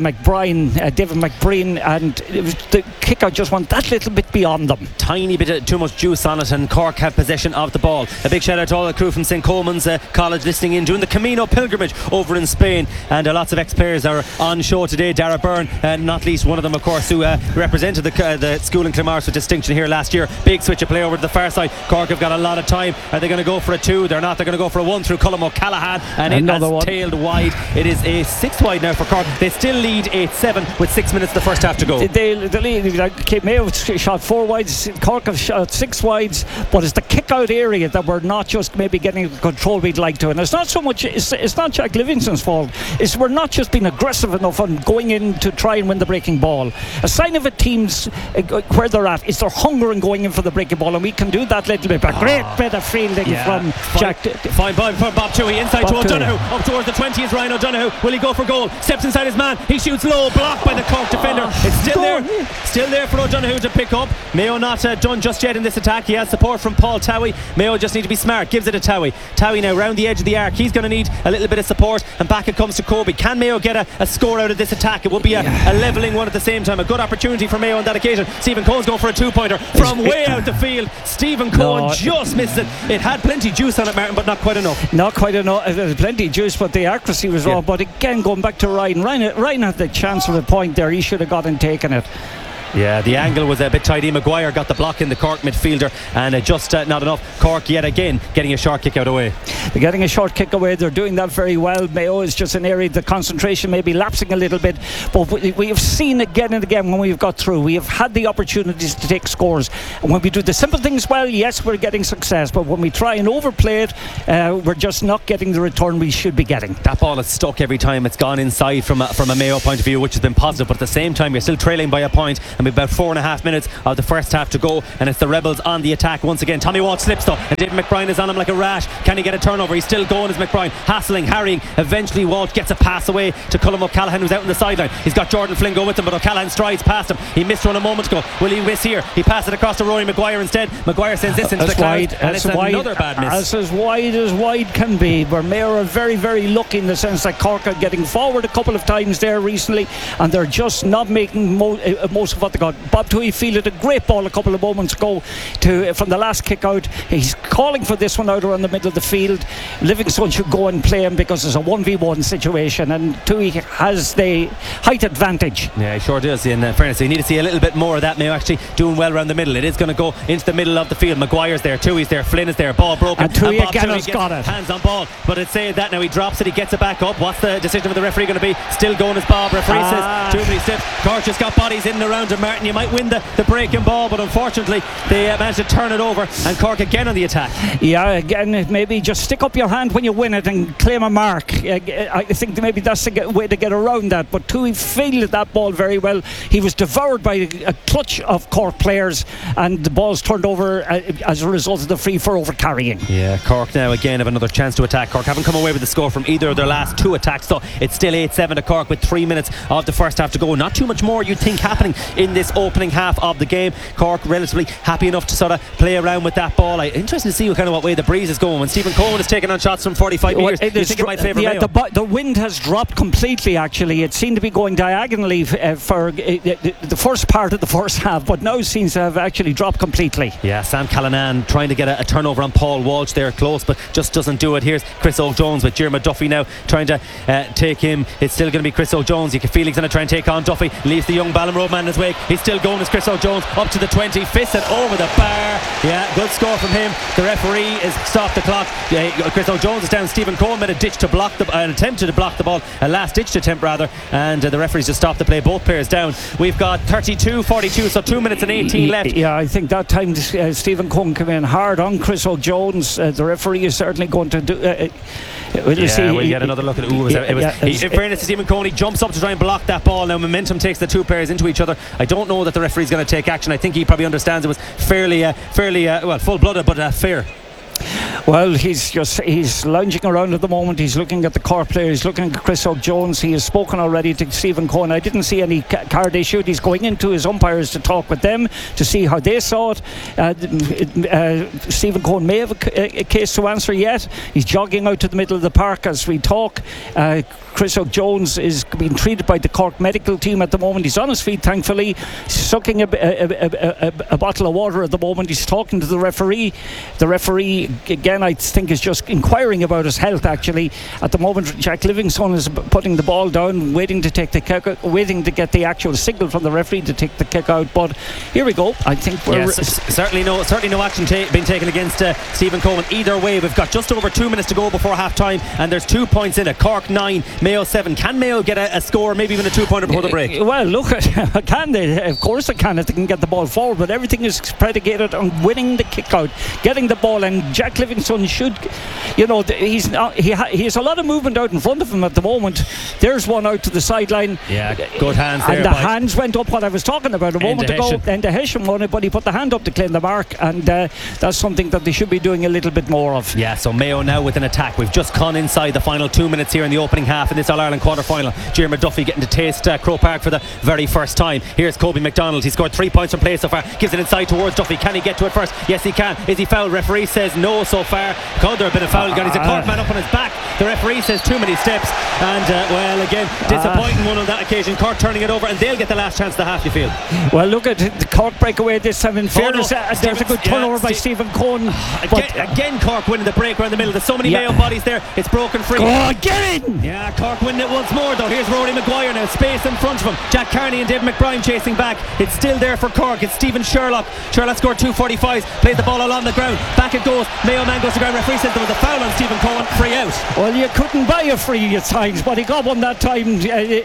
McBrien, and the kickout just went that little bit beyond them. Tiny bit of too much juice on it, and Cork have possession of the ball. A big shout out to all the crew from St. Coleman's College listening in, doing the Camino pilgrimage over in Spain, and lots of ex-players are on show today. Dara Byrne, not least one of them of course, who represented the school in Clamars with distinction here last year. Big switch of play over to the far side. Cork have got a lot of time. Are they going to go for a 2? They're not. They're going to go for a 1 through Colm O'Callaghan, and another it has one tailed wide. It is a 6 wide now for Cork. They still lead 8-7 with 6 minutes the first half to go. They lead. Mayo shot 4 wides, Cork have shot 6 wides, but it's the kick out area that we're not just maybe getting the control we'd like to, and it's not so much, it's not Jack Livingston's fault, it's we're not just being aggressive enough on going in to try and win the breaking ball. A sign of a team's where they're at is their hunger in going in for the breaking ball, and we can do that little bit. A great bit of fielding from Jack. Fine ball for Bob Toohey, inside to O'Donoghue. Up towards the 20 is Ryan O'Donoghue. Will he go for goal? Steps inside his man. He shoots low, blocked by the Cork defender. It's still there for O'Donoghue to pick up. Mayo not done just yet in this attack. He has support from Paul Towey. Mayo just need to be smart. Gives it to Towey. Towey now round the edge of the arc. He's going to need a little bit of support, and back it comes to Kobe. Can Mayo get a score out of this attack? It will be a levelling one at the same time. A good opportunity for Mayo on that occasion. Stephen Cohen's going for a 2-pointer from way out the field. Stephen Cohen just missed it. It had plenty juice on it, Martin, but not quite enough. Not quite enough. Plenty of juice, but the accuracy was wrong. But again, going back to Ryan had the chance for the point there. He should have got and taken it. Yeah, the angle was a bit tidy. Maguire got the block in the Cork midfielder, and just not enough. Cork yet again getting a short kick out away. They're getting a short kick away. They're doing that very well. Mayo is just an area the concentration may be lapsing a little bit, but we have seen again and again when we've got through, we have had the opportunities to take scores, and when we do the simple things well, yes, we're getting success, but when we try and overplay it, we're just not getting the return we should be getting. That ball is stuck every time it's gone inside from a Mayo point of view, which has been positive, but at the same time you're still trailing by a point, and we've about 4.5 minutes of the first half to go, and it's the Rebels on the attack once again. Tommy Walsh slips though, and David McBride is on him like a rash. Can he get a turnover? He's still going as McBride, hassling, harrying. Eventually Walsh gets a pass away to Colm O'Callaghan, who's out on the sideline. He's got Jordan Flynn go with him, but O'Callaghan strides past him. He missed one a moment ago. Will he miss here? He passes it across to Rory Maguire instead. Maguire sends this into the cloud, and it's another bad miss. As wide can be, where Mayo are very, very lucky in the sense that Cork are getting forward a couple of times there recently, and they're just not making most of what they got. Bob Toohey fielded a great ball a couple of moments ago from the last kick out. He's calling for this one out around the middle of the field. Livingstone should go and play him because it's a 1v1 situation, and Toohey has the height advantage. Yeah, he sure does. In fairness, you need to see a little bit more of that. Mayo actually doing well around the middle. It is going to go into the middle of the field. Maguire's there, Toohey's there, Flynn is there, ball broken, and Toohey again has got it. Hands on ball, but it's saying that now he drops it, he gets it back up. What's the decision of the referee going to be? Still going as Bob. Referee says too many steps. Cork just got bodies in and around him. Martin, you might win the breaking ball, but unfortunately they managed to turn it over, and Cork again on the attack. Yeah, again, maybe just stick up your hand when you win it and claim a mark. I think maybe that's the way to get around that, but Toohey fielded that ball very well. He was devoured by a clutch of Cork players, and the ball's turned over as a result of the free for over carrying. Yeah, Cork now again have another chance to attack. Cork haven't come away with the score from either of their last two attacks, so it's still 8-7 to Cork with 3 minutes of the first half to go. Not too much more you'd think happening in this opening half of the game. Cork relatively happy enough to sort of play around with that ball. Interesting to see what way the breeze is going. When Stephen Cohen is taking on shots from 45 metres, you think it might favour Mayo? The wind has dropped completely actually. It seemed to be going diagonally for the first part of the first half, but now it seems to have actually dropped completely. Yeah, Sam Callanan trying to get a turnover on Paul Walsh there close, but just doesn't do it. Here's Chris O'Jones with Jeremy Duffy now trying to take him. It's still going to be Chris O'Jones. You can feel he's going to try and take on Duffy. Leaves the young Ballinrobe man in his wake. He's still going as Chris O'Jones up to the 20, fists it over the bar. Yeah, good score from him. The referee has stopped the clock. Chris O'Jones is down. Stephen Cohen made a ditch to block an attempt to block the ball, a last ditch attempt rather, and the referees just stopped the play. Both players down. We've got 32-42, so 2 minutes and 18 left. Yeah, I think that time Stephen Cohen came in hard on Chris O'Jones. The referee is certainly going to do we'll get another look at it. In fairness to Stephen Cohen, he jumps up to try and block that ball. Now momentum takes the two players into each other. I don't know that the referee's going to take action. I think he probably understands it was fairly full-blooded, but fair. Well, he's lounging around at the moment. He's looking at the Cork player. He's looking at Chris O'Jones. He has spoken already to Stephen Cohen. I didn't see any card issued. He's going into his umpires to talk with them to see how they saw it. Stephen Cohen may have a case to answer yet. He's jogging out to the middle of the park as we talk. Chris O'Jones is being treated by the Cork medical team at the moment. He's on his feet, thankfully. He's sucking a bottle of water at the moment. He's talking to the referee. The referee, again, I think is just inquiring about his health, actually. At the moment, Jack Livingstone is putting the ball down, waiting to take the kick out, waiting to get the actual signal from the referee to take the kick out. But here we go. I think we're... certainly no action being taken against Stephen Cohen. Either way, we've got just over 2 minutes to go before half-time, and there's 2 points in it. Cork 9, Mayo 7. Can Mayo get a score, maybe even a 2-pointer before the break? Well, look, can they? Of course they can if they can get the ball forward, but everything is predicated on winning the kick out, getting the ball, and Jack Livingstone should, he has a lot of movement out in front of him at the moment. There's one out to the sideline. Yeah, good hands there. And the hands went up, what I was talking about a moment ago, and the Hessian won it, but he put the hand up to claim the mark, and that's something that they should be doing a little bit more of. Yeah, so Mayo now with an attack. We've just gone inside the final 2 minutes here in the opening half in this All-Ireland quarter-final. Jeremy Duffy getting to taste Croke Park for the very first time. Here's Kobe McDonald. He scored 3 points from play so far. Gives it inside towards Duffy. Can he get to it first? Yes, he can. Is he fouled? Referee says no so far. Could there have been a foul? He's a Cork man up on his back. The referee says too many steps, and well, again, disappointing one on that occasion. Cork turning it over, and they'll get the last chance of the half, you feel? Well, look at the Cork breakaway this time. In fairness, there's a good turnover by Stephen Cohen. Again, Cork winning the break around the middle. There's so many Mayo bodies there. It's broken free. Go on, get in! Yeah, Cork winning it once more though. Here's Rory Maguire now, space in front of him. Jack Carney and David McBride chasing back. It's still there for Cork. It's Stephen Sherlock. Sherlock scored 2.45s. Plays the ball along the ground. Back it goes. Mayo man goes to ground. Referee says there was a foul on Stephen Cohen. Free out. Well, you couldn't buy a free at times, but he got one that time.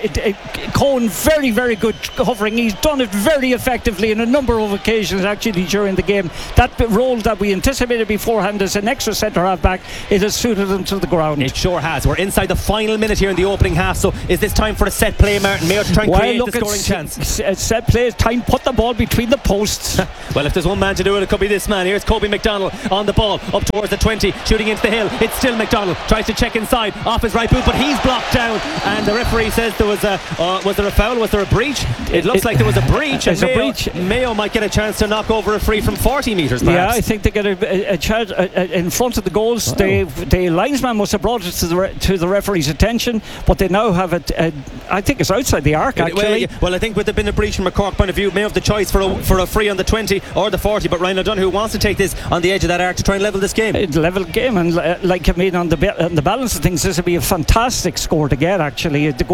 Cohen, very, very good hovering. He's done it very effectively in a number of occasions actually during the game. That role that we anticipated beforehand as an extra centre half back, it has suited him to the ground. It sure has. We're inside the final minute here in the opening half, so is this time for a set play, Martin? Mayo to try and create the scoring chance? Set play, time, put the ball between the posts. Well, if there's one man to do it, it could be this man. Here's Kobe McDonald on the ball, up towards the 20, shooting into the hill. It's still McDonald, tries to check inside, off his right boot, but he's blocked down, and the referee says there was there a foul? Was there a breach? It looks like there was a breach, and Mayo might get a chance to knock over a free from 40 metres perhaps. Yeah, I think they get a chance in front of the goals. The linesman must have brought it to the referee's attention, but they now have it. I think it's outside the arc actually. Well, I think with there been a breach from a Cork point of view, Mayo have the choice for a free on the 20 or the 40, but Ryan O'Donoghue wants to take this on the edge of that arc to try and level this game. Level game, and like I mean, on the balance of things, this would be a fantastic score to get actually to go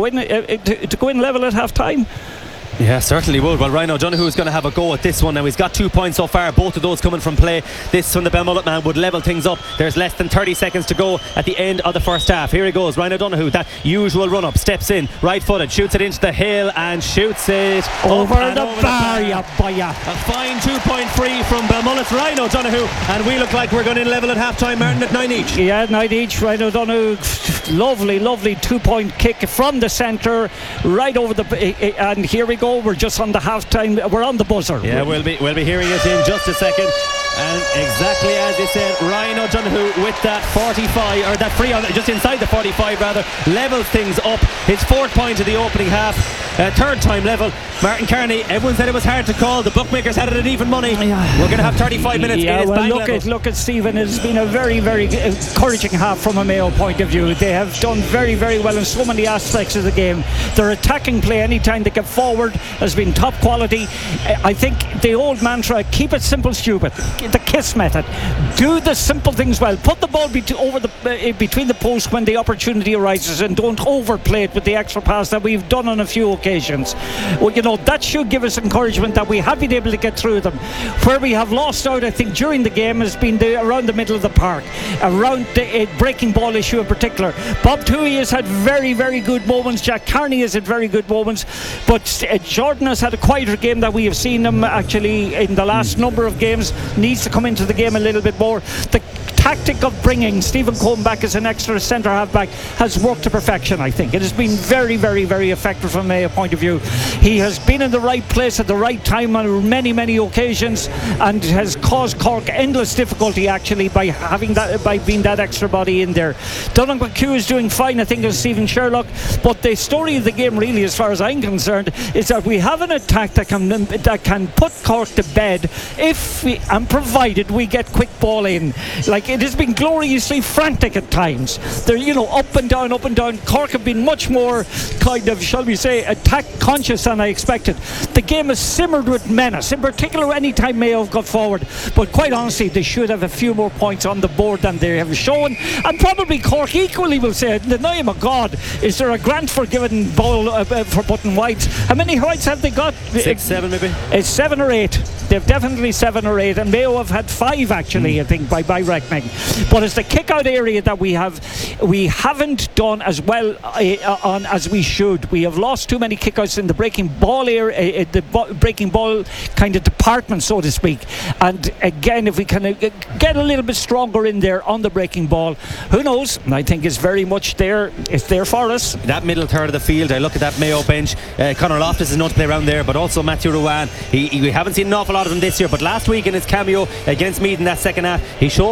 in level at half time. Yeah, certainly would. Well, Ryan O'Donoghue is going to have a go at this one now. He's got 2 points so far, both of those coming from play. This from the Belmullet man would level things up. There's less than 30 seconds to go at the end of the first half. Here he goes, Ryan O'Donoghue, that usual run up, steps in, right footed, shoots it into the hill and shoots it over the bar. A fine 2-point free from Belmullet's Ryan O'Donoghue, and we look like we're going in level at half time, Martin, at 9 each. Yeah, 9 each. Ryan O'Donoghue, lovely 2-point kick from the centre right over and here we go. We're just on the half-time. We're on the buzzer. Yeah, we'll be hearing it in just a second. And exactly as you said, Ryan O'Donoghue with that 45, or that free on just inside the 45 rather, levels things up. His 4th point of the opening half, 3rd time level. Martin Kearney, everyone said it was hard to call. The bookmakers had it at even money. We're going to have 35 minutes. Yeah, well, look at Stephen. It's been a very, very encouraging half from a Mayo point of view. They have done very, very well in so many aspects of the game. Their attacking play, anytime they get forward, has been top quality. I think the old mantra, keep it simple, stupid. The KISS method. Do the simple things well. Put the ball between the posts when the opportunity arises, and don't overplay it with the extra pass that we've done on a few occasions. Well, you know, that should give us encouragement that we have been able to get through them. Where we have lost out, I think, during the game has been around the middle of the park, around the breaking ball issue in particular. Bob Toohey has had very, very good moments. Jack Carney has had very good moments, but Jordan has had a quieter game that we have seen him actually in the last number of games. Needs to come into the game a little bit more. The tactic of bringing Stephen Cohen back as an extra centre half back has worked to perfection. I think it has been very, very, very effective from a point of view. He has been in the right place at the right time on many, many occasions, and has caused Cork endless difficulty actually by being that extra body in there. Donald McHugh is doing fine, I think, as Stephen Sherlock, but the story of the game really, as far as I'm concerned, is that we have an attack that can put Cork to bed and provided we get quick ball in. Like, it has been gloriously frantic at times. They're, up and down. Cork have been much more kind of, shall we say, attack conscious than I expected. The game has simmered with menace, in particular any time Mayo have got forward, but quite honestly they should have a few more points on the board than they have shown, and probably Cork equally will say, in the name of God, is there a grant for giving ball for putting whites? How many whites have they got? 6, 7 maybe? It's 7 or 8. They've definitely 7 or 8, and Mayo have had 5 actually, I think, by reckoning. But it's the kick-out area that we haven't done as well on as we should. We have lost too many kick-outs in the breaking ball area, breaking ball kind of department, so to speak. And again, if we can get a little bit stronger in there on the breaking ball, who knows? I think it's very much there. It's there for us. That middle third of the field, I look at that Mayo bench. Conor Loftus is known to play around there, but also Matthew Ruane. We haven't seen an awful lot of him this year, but last week in his cameo against Meath in that second half, he showed purpose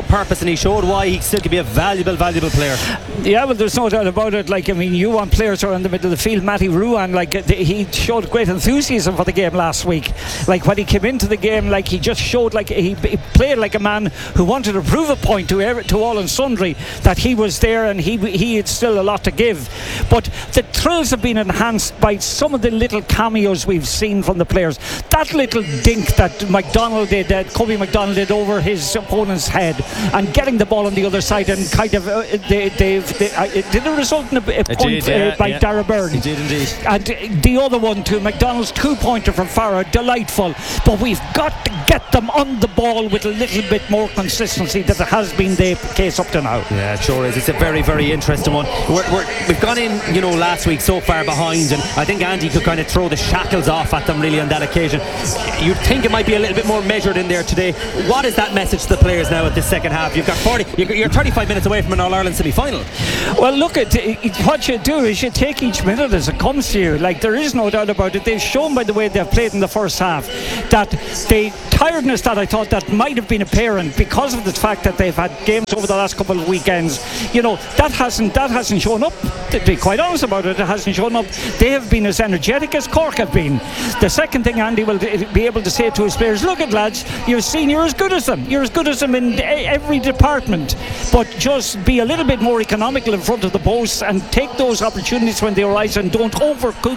and he showed why he still could be a valuable player. Yeah, well, there's no doubt about it. Like, I mean, you want players who are in the middle of the field. Matty Ruan, like, he showed great enthusiasm for the game last week. Like, when he came into the game, like, he just showed, like, he played like a man who wanted to prove a point to all and sundry that he was there, and he had still a lot to give. But the thrills have been enhanced by some of the little cameos we've seen from the players. That little dink that Kobe McDonald did over his opponent's head, and getting the ball on the other side, and kind of did it result in a point by Dara Byrne? It did indeed. And the other one too, McDonald's 2-pointer from Farah, delightful. But we've got to get them on the ball with a little bit more consistency than it has been the case up to now. Yeah, it sure is. It's a very, very interesting one. We've gone in, last week so far behind, and I think Andy could kind of throw the shackles off at them really on that occasion. You'd think it might be a little bit more measured in there today. What is that message to the players now at this second half? You've got 40, you're 35 minutes away from an All-Ireland semi-final. Well, look, what you do is you take each minute as it comes to you. Like, there is no doubt about it. They've shown by the way they've played in the first half that the tiredness that I thought that might have been apparent because of the fact that they've had games over the last couple of weekends, that hasn't shown up. To be quite honest about it, it hasn't shown up. They have been as energetic as Cork have been. The second thing Andy will be able to say to his players, look at lads, you've seen you're as good as them. You're as good as them in every department, but just be a little bit more economical in front of the post and take those opportunities when they arise, and don't overcook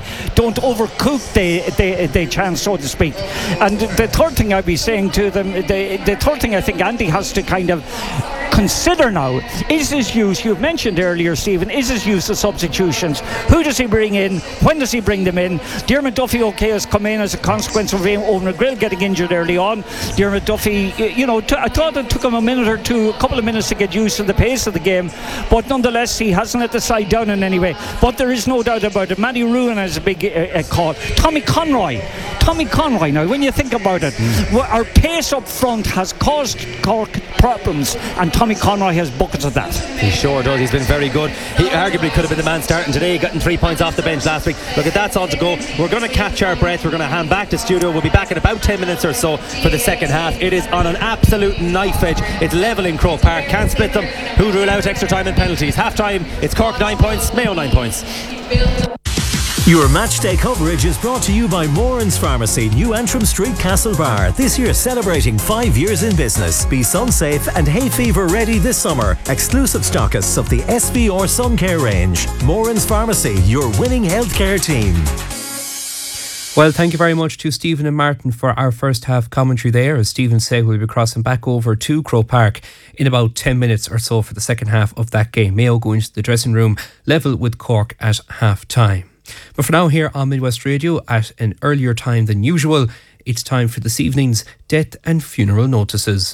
the chance, so to speak. And the third thing I'd be saying to them, the third thing I think Andy has to kind of consider now is his use. You've mentioned earlier, Stephen, is his use of substitutions. Who does he bring in? When does he bring them in? Diarmuid Duffy, has come in as a consequence of Owen McGrill getting injured early on. Diarmuid Duffy, I thought it took him a couple of minutes to get used to the pace of the game, but nonetheless he hasn't let the side down in any way. But there is no doubt about it, Matty Ruan has a big call. Tommy Conroy, now when you think about it, our pace up front has caused Cork problems, and Tommy Conroy has buckets of that. He sure does. He's been very good. He arguably could have been the man starting today, getting 3 points off the bench last week. Look, that's all to go. We're going to catch our breath. We're going to hand back to studio. We'll be back in about 10 minutes or so for the second half. It is on an absolute knife edge. It's level in Croke Park. Can't split them. Who'd rule out extra time and penalties? Half time, it's Cork 9 points, Mayo 9 points. Your matchday coverage is brought to you by Moran's Pharmacy, New Antrim Street, Castlebar. This year celebrating 5 years in business. Be sun safe and hay fever ready this summer. Exclusive stockists of the SVR Sun Care range. Moran's Pharmacy, your winning healthcare team. Well, thank you very much to Stephen and Martin for our first half commentary there. As Stephen said, we'll be crossing back over to Croke Park in about 10 minutes or so for the second half of that game. Mayo go into the dressing room level with Cork at half time. But for now, here on Midwest Radio at an earlier time than usual, it's time for this evening's death and funeral notices.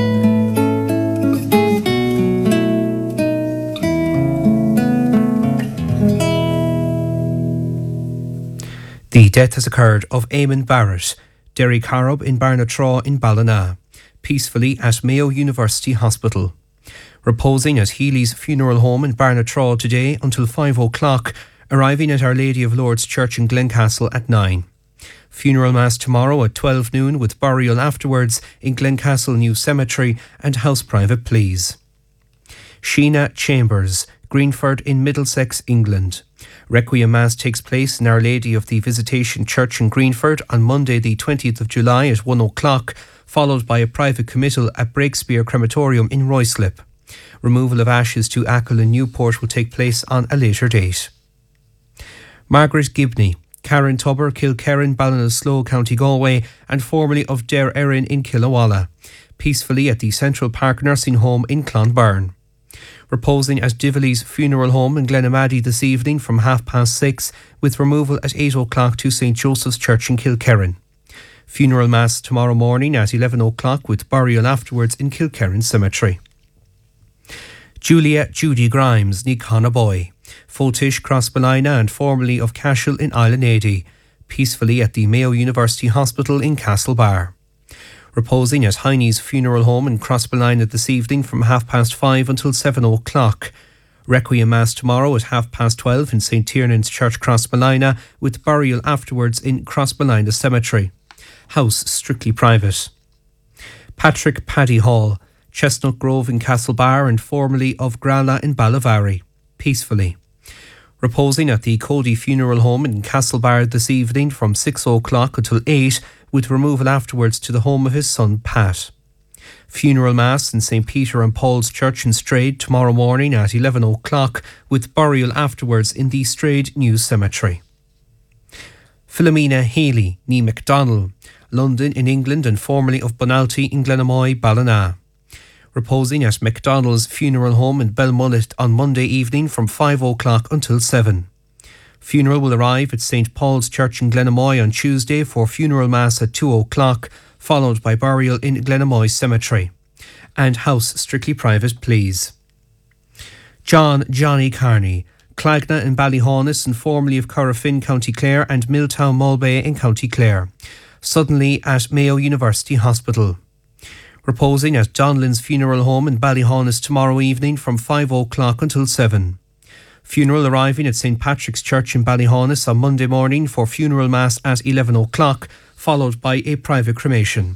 The death has occurred of Eamon Barrett, Derry Carob in Barnatraw in Ballina, peacefully at Mayo University Hospital. Reposing at Healy's funeral home in Barnatraw today until 5 o'clock, arriving at Our Lady of Lourdes Church in Glencastle at 9. Funeral mass tomorrow at 12 noon with burial afterwards in Glencastle New Cemetery and house private pleas. Sheena Chambers, Greenford in Middlesex, England. Requiem Mass takes place in Our Lady of the Visitation Church in Greenford on Monday the 20th of July at 1 o'clock, followed by a private committal at Breakspear Crematorium in Ruislip. Removal of ashes to Achill in Newport will take place on a later date. Margaret Gibney, Karen Tubber, Kilkerran, Ballinasloe, County Galway, and formerly of Dare Erin in Killawalla, peacefully at the Central Park Nursing Home in Clonberne. Reposing at Dively's funeral home in Glenamaddy this evening from 6:30, with removal at 8 o'clock to St Joseph's Church in Kilkerran. Funeral mass tomorrow morning at 11 o'clock with burial afterwards in Kilkerran Cemetery. Julia Judy Grimes, ní Conaboy, Fultish, Crossballina and formerly of Cashel in Island, peacefully at the Mayo University Hospital in Castlebar. Reposing at Heine's funeral home in Crossballina this evening from 5:30 until 7 o'clock. Requiem Mass tomorrow at 12:30 in St Tiernan's Church, Crossballina, with burial afterwards in Crossballina Cemetery. House strictly private. Patrick Paddy Hall, Chestnut Grove in Castlebar and formerly of Grala in Ballavary, peacefully. Reposing at the Cody Funeral Home in Castlebar this evening from 6 o'clock until 8, with removal afterwards to the home of his son Pat. Funeral Mass in St. Peter and Paul's Church in Strade tomorrow morning at 11 o'clock, with burial afterwards in the Strade New Cemetery. Philomena Haley, nee MacDonald, London in England and formerly of Bonalty in Glenamoy, Ballina. Reposing at MacDonald's Funeral Home in Belmullet on Monday evening from 5 o'clock until 7. Funeral will arrive at St. Paul's Church in Glenamoy on Tuesday for funeral mass at 2 o'clock, followed by burial in Glenamoy Cemetery. And house strictly private, please. Johnny Carney, Clagna in Ballyhaunis and formerly of Corrafin, County Clare, and Milltown Mulbay in County Clare. Suddenly at Mayo University Hospital. Reposing at Donlin's Funeral Home in Ballyhaunis tomorrow evening from 5 o'clock until 7. Funeral arriving at St. Patrick's Church in Ballyhaunis on Monday morning for funeral mass at 11 o'clock, followed by a private cremation.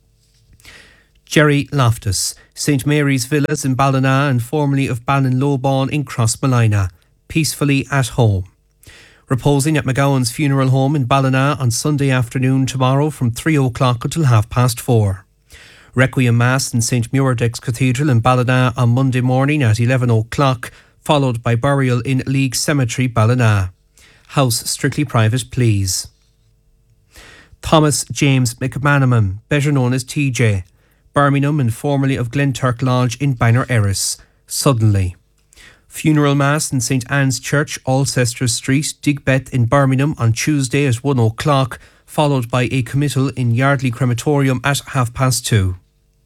Jerry Loftus, St. Mary's Villas in Ballina and formerly of Ballinlowbawn in Crossmalina, peacefully at home. Reposing at McGowan's Funeral Home in Ballina on Sunday afternoon tomorrow from 3 o'clock until 4:30. Requiem Mass in St. Muirdex Cathedral in Ballina on Monday morning at 11 o'clock, followed by burial in League Cemetery, Ballina. House strictly private, please. Thomas James McManaman, better known as TJ, Birmingham and formerly of Glenturk Lodge in Bangor Erris, suddenly. Funeral Mass in St. Anne's Church, Alcester Street, Digbeth in Birmingham on Tuesday at 1 o'clock, followed by a committal in Yardley Crematorium at 2:30.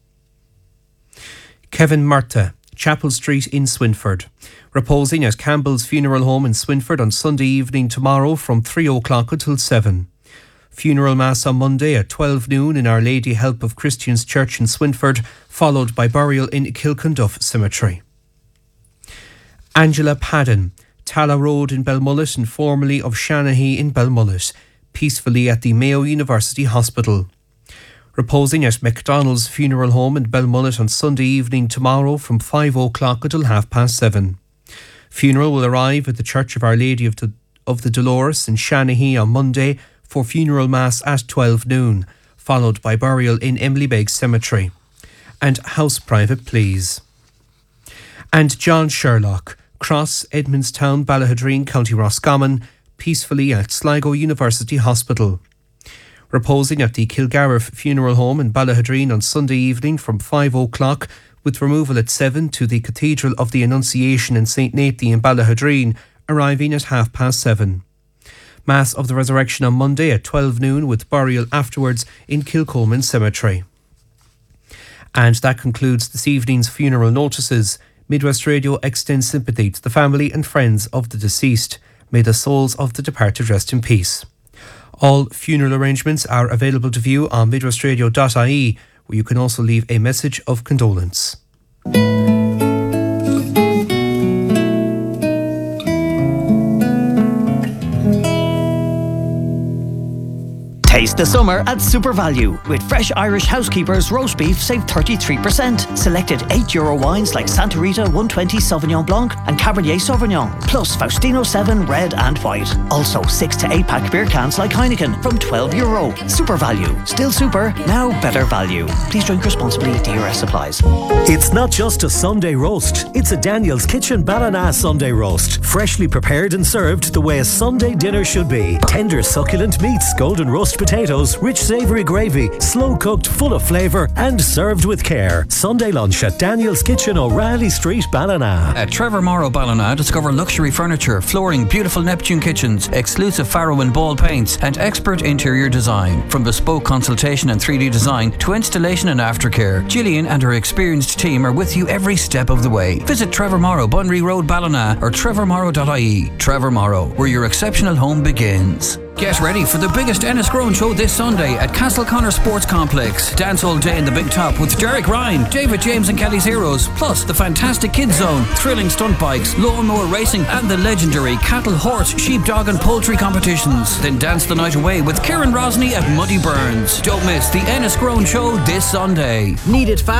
Kevin Murtagh, Chapel Street in Swinford, reposing at Campbell's Funeral Home in Swinford on Sunday evening tomorrow from 3 o'clock until 7. Funeral Mass on Monday at 12 noon in Our Lady Help of Christians Church in Swinford, followed by burial in Kilconduff Cemetery. Angela Padden, Tala Road in Belmullet and formerly of Shanahy in Belmullet, peacefully at the Mayo University Hospital. Reposing at MacDonald's Funeral Home in Belmullet on Sunday evening tomorrow from 5 o'clock until 7:30. Funeral will arrive at the Church of Our Lady of the Dolores in Shanahy on Monday for funeral mass at 12 noon, followed by burial in Emily Begg Cemetery. And house private, please. And John Sherlock, Cross, Edmondstown, Ballahadreen, County Roscommon, peacefully at Sligo University Hospital. Reposing at the Kilgarriff Funeral Home in Ballahadreen on Sunday evening from 5 o'clock, with removal at 7 to the Cathedral of the Annunciation in St. Nathan in Ballahadreen, arriving at 7:30. Mass of the Resurrection on Monday at 12 noon, with burial afterwards in Kilcolman Cemetery. And that concludes this evening's funeral notices. Midwest Radio extends sympathy to the family and friends of the deceased. May the souls of the departed rest in peace. All funeral arrangements are available to view on midwestradio.ie, where you can also leave a message of condolence. Taste the summer at Super Value. With fresh Irish Housekeepers roast beef, save 33%. Selected €8 wines like Santa Rita 120 Sauvignon Blanc and Cabernet Sauvignon. Plus Faustino 7 red and white. Also 6 to 8 pack beer cans like Heineken from €12. Super Value. Still super, now better value. Please drink responsibly. DRS applies. It's not just a Sunday roast. It's a Daniel's Kitchen Ballina Sunday roast. Freshly prepared and served the way a Sunday dinner should be. Tender succulent meats, golden roast potatoes, rich savoury gravy, slow cooked, full of flavour and served with care. Sunday lunch at Daniel's Kitchen, O'Reilly Street, Ballina. At Trevor Morrow Ballina, discover luxury furniture, flooring, beautiful Neptune kitchens, exclusive Farrow and Ball paints and expert interior design. From bespoke consultation and 3D design to installation and aftercare, Gillian and her experienced team are with you every step of the way. Visit Trevor Morrow, Bunry Road, Ballina or trevormorrow.ie. Trevor Morrow, where your exceptional home begins. Get ready for the biggest Enniscrone show this Sunday at Castleconnor Sports Complex. Dance all day in the Big Top with Derek Ryan, David James and Kelly's Heroes, plus the fantastic Kids Zone, thrilling stunt bikes, lawnmower racing and the legendary cattle, horse, sheepdog and poultry competitions. Then dance the night away with Kieran Rosney at Muddy Burns. Don't miss the Enniscrone show this Sunday. Need it fast?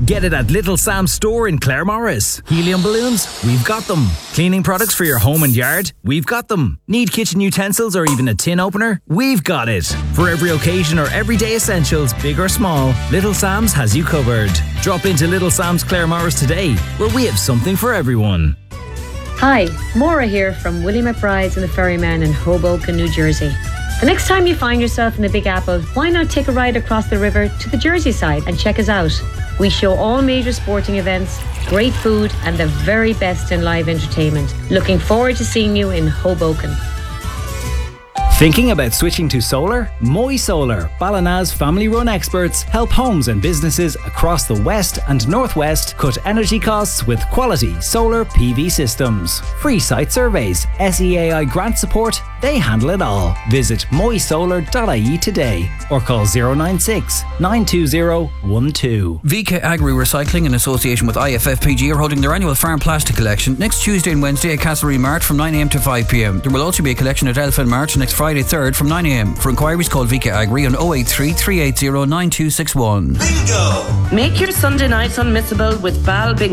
Get it at Little Sam's store in Claremorris. Helium balloons? We've got them. Cleaning products for your home and yard? We've got them. Need kitchen utensils or even a tin opener? We've got it. For every occasion or everyday essentials, big or small, Little Sam's has you covered. Drop into Little Sam's Claremorris today, where we have something for everyone. Hi, Maura here from Willie McBride's and the Ferryman in Hoboken, New Jersey. The next time you find yourself in the Big Apple, why not take a ride across the river to the Jersey side and check us out? We show all major sporting events, great food and the very best in live entertainment. Looking forward to seeing you in Hoboken. Thinking about switching to solar? Moy Solar, Ballina's family-run experts, help homes and businesses across the west and northwest cut energy costs with quality solar PV systems. Free site surveys, SEAI grant support, they handle it all. Visit moysolar.ie today or call 096 920 12. VK Agri Recycling in association with IFFPG are holding their annual farm plastic collection next Tuesday and Wednesday at Castlereagh Mart from 9am to 5pm. There will also be a collection at Elfin Mart next Friday 3rd from 9am. For inquiries, call VK Agri on 083 380 9261. Bingo! Make your Sunday nights unmissable with Bal Bingo.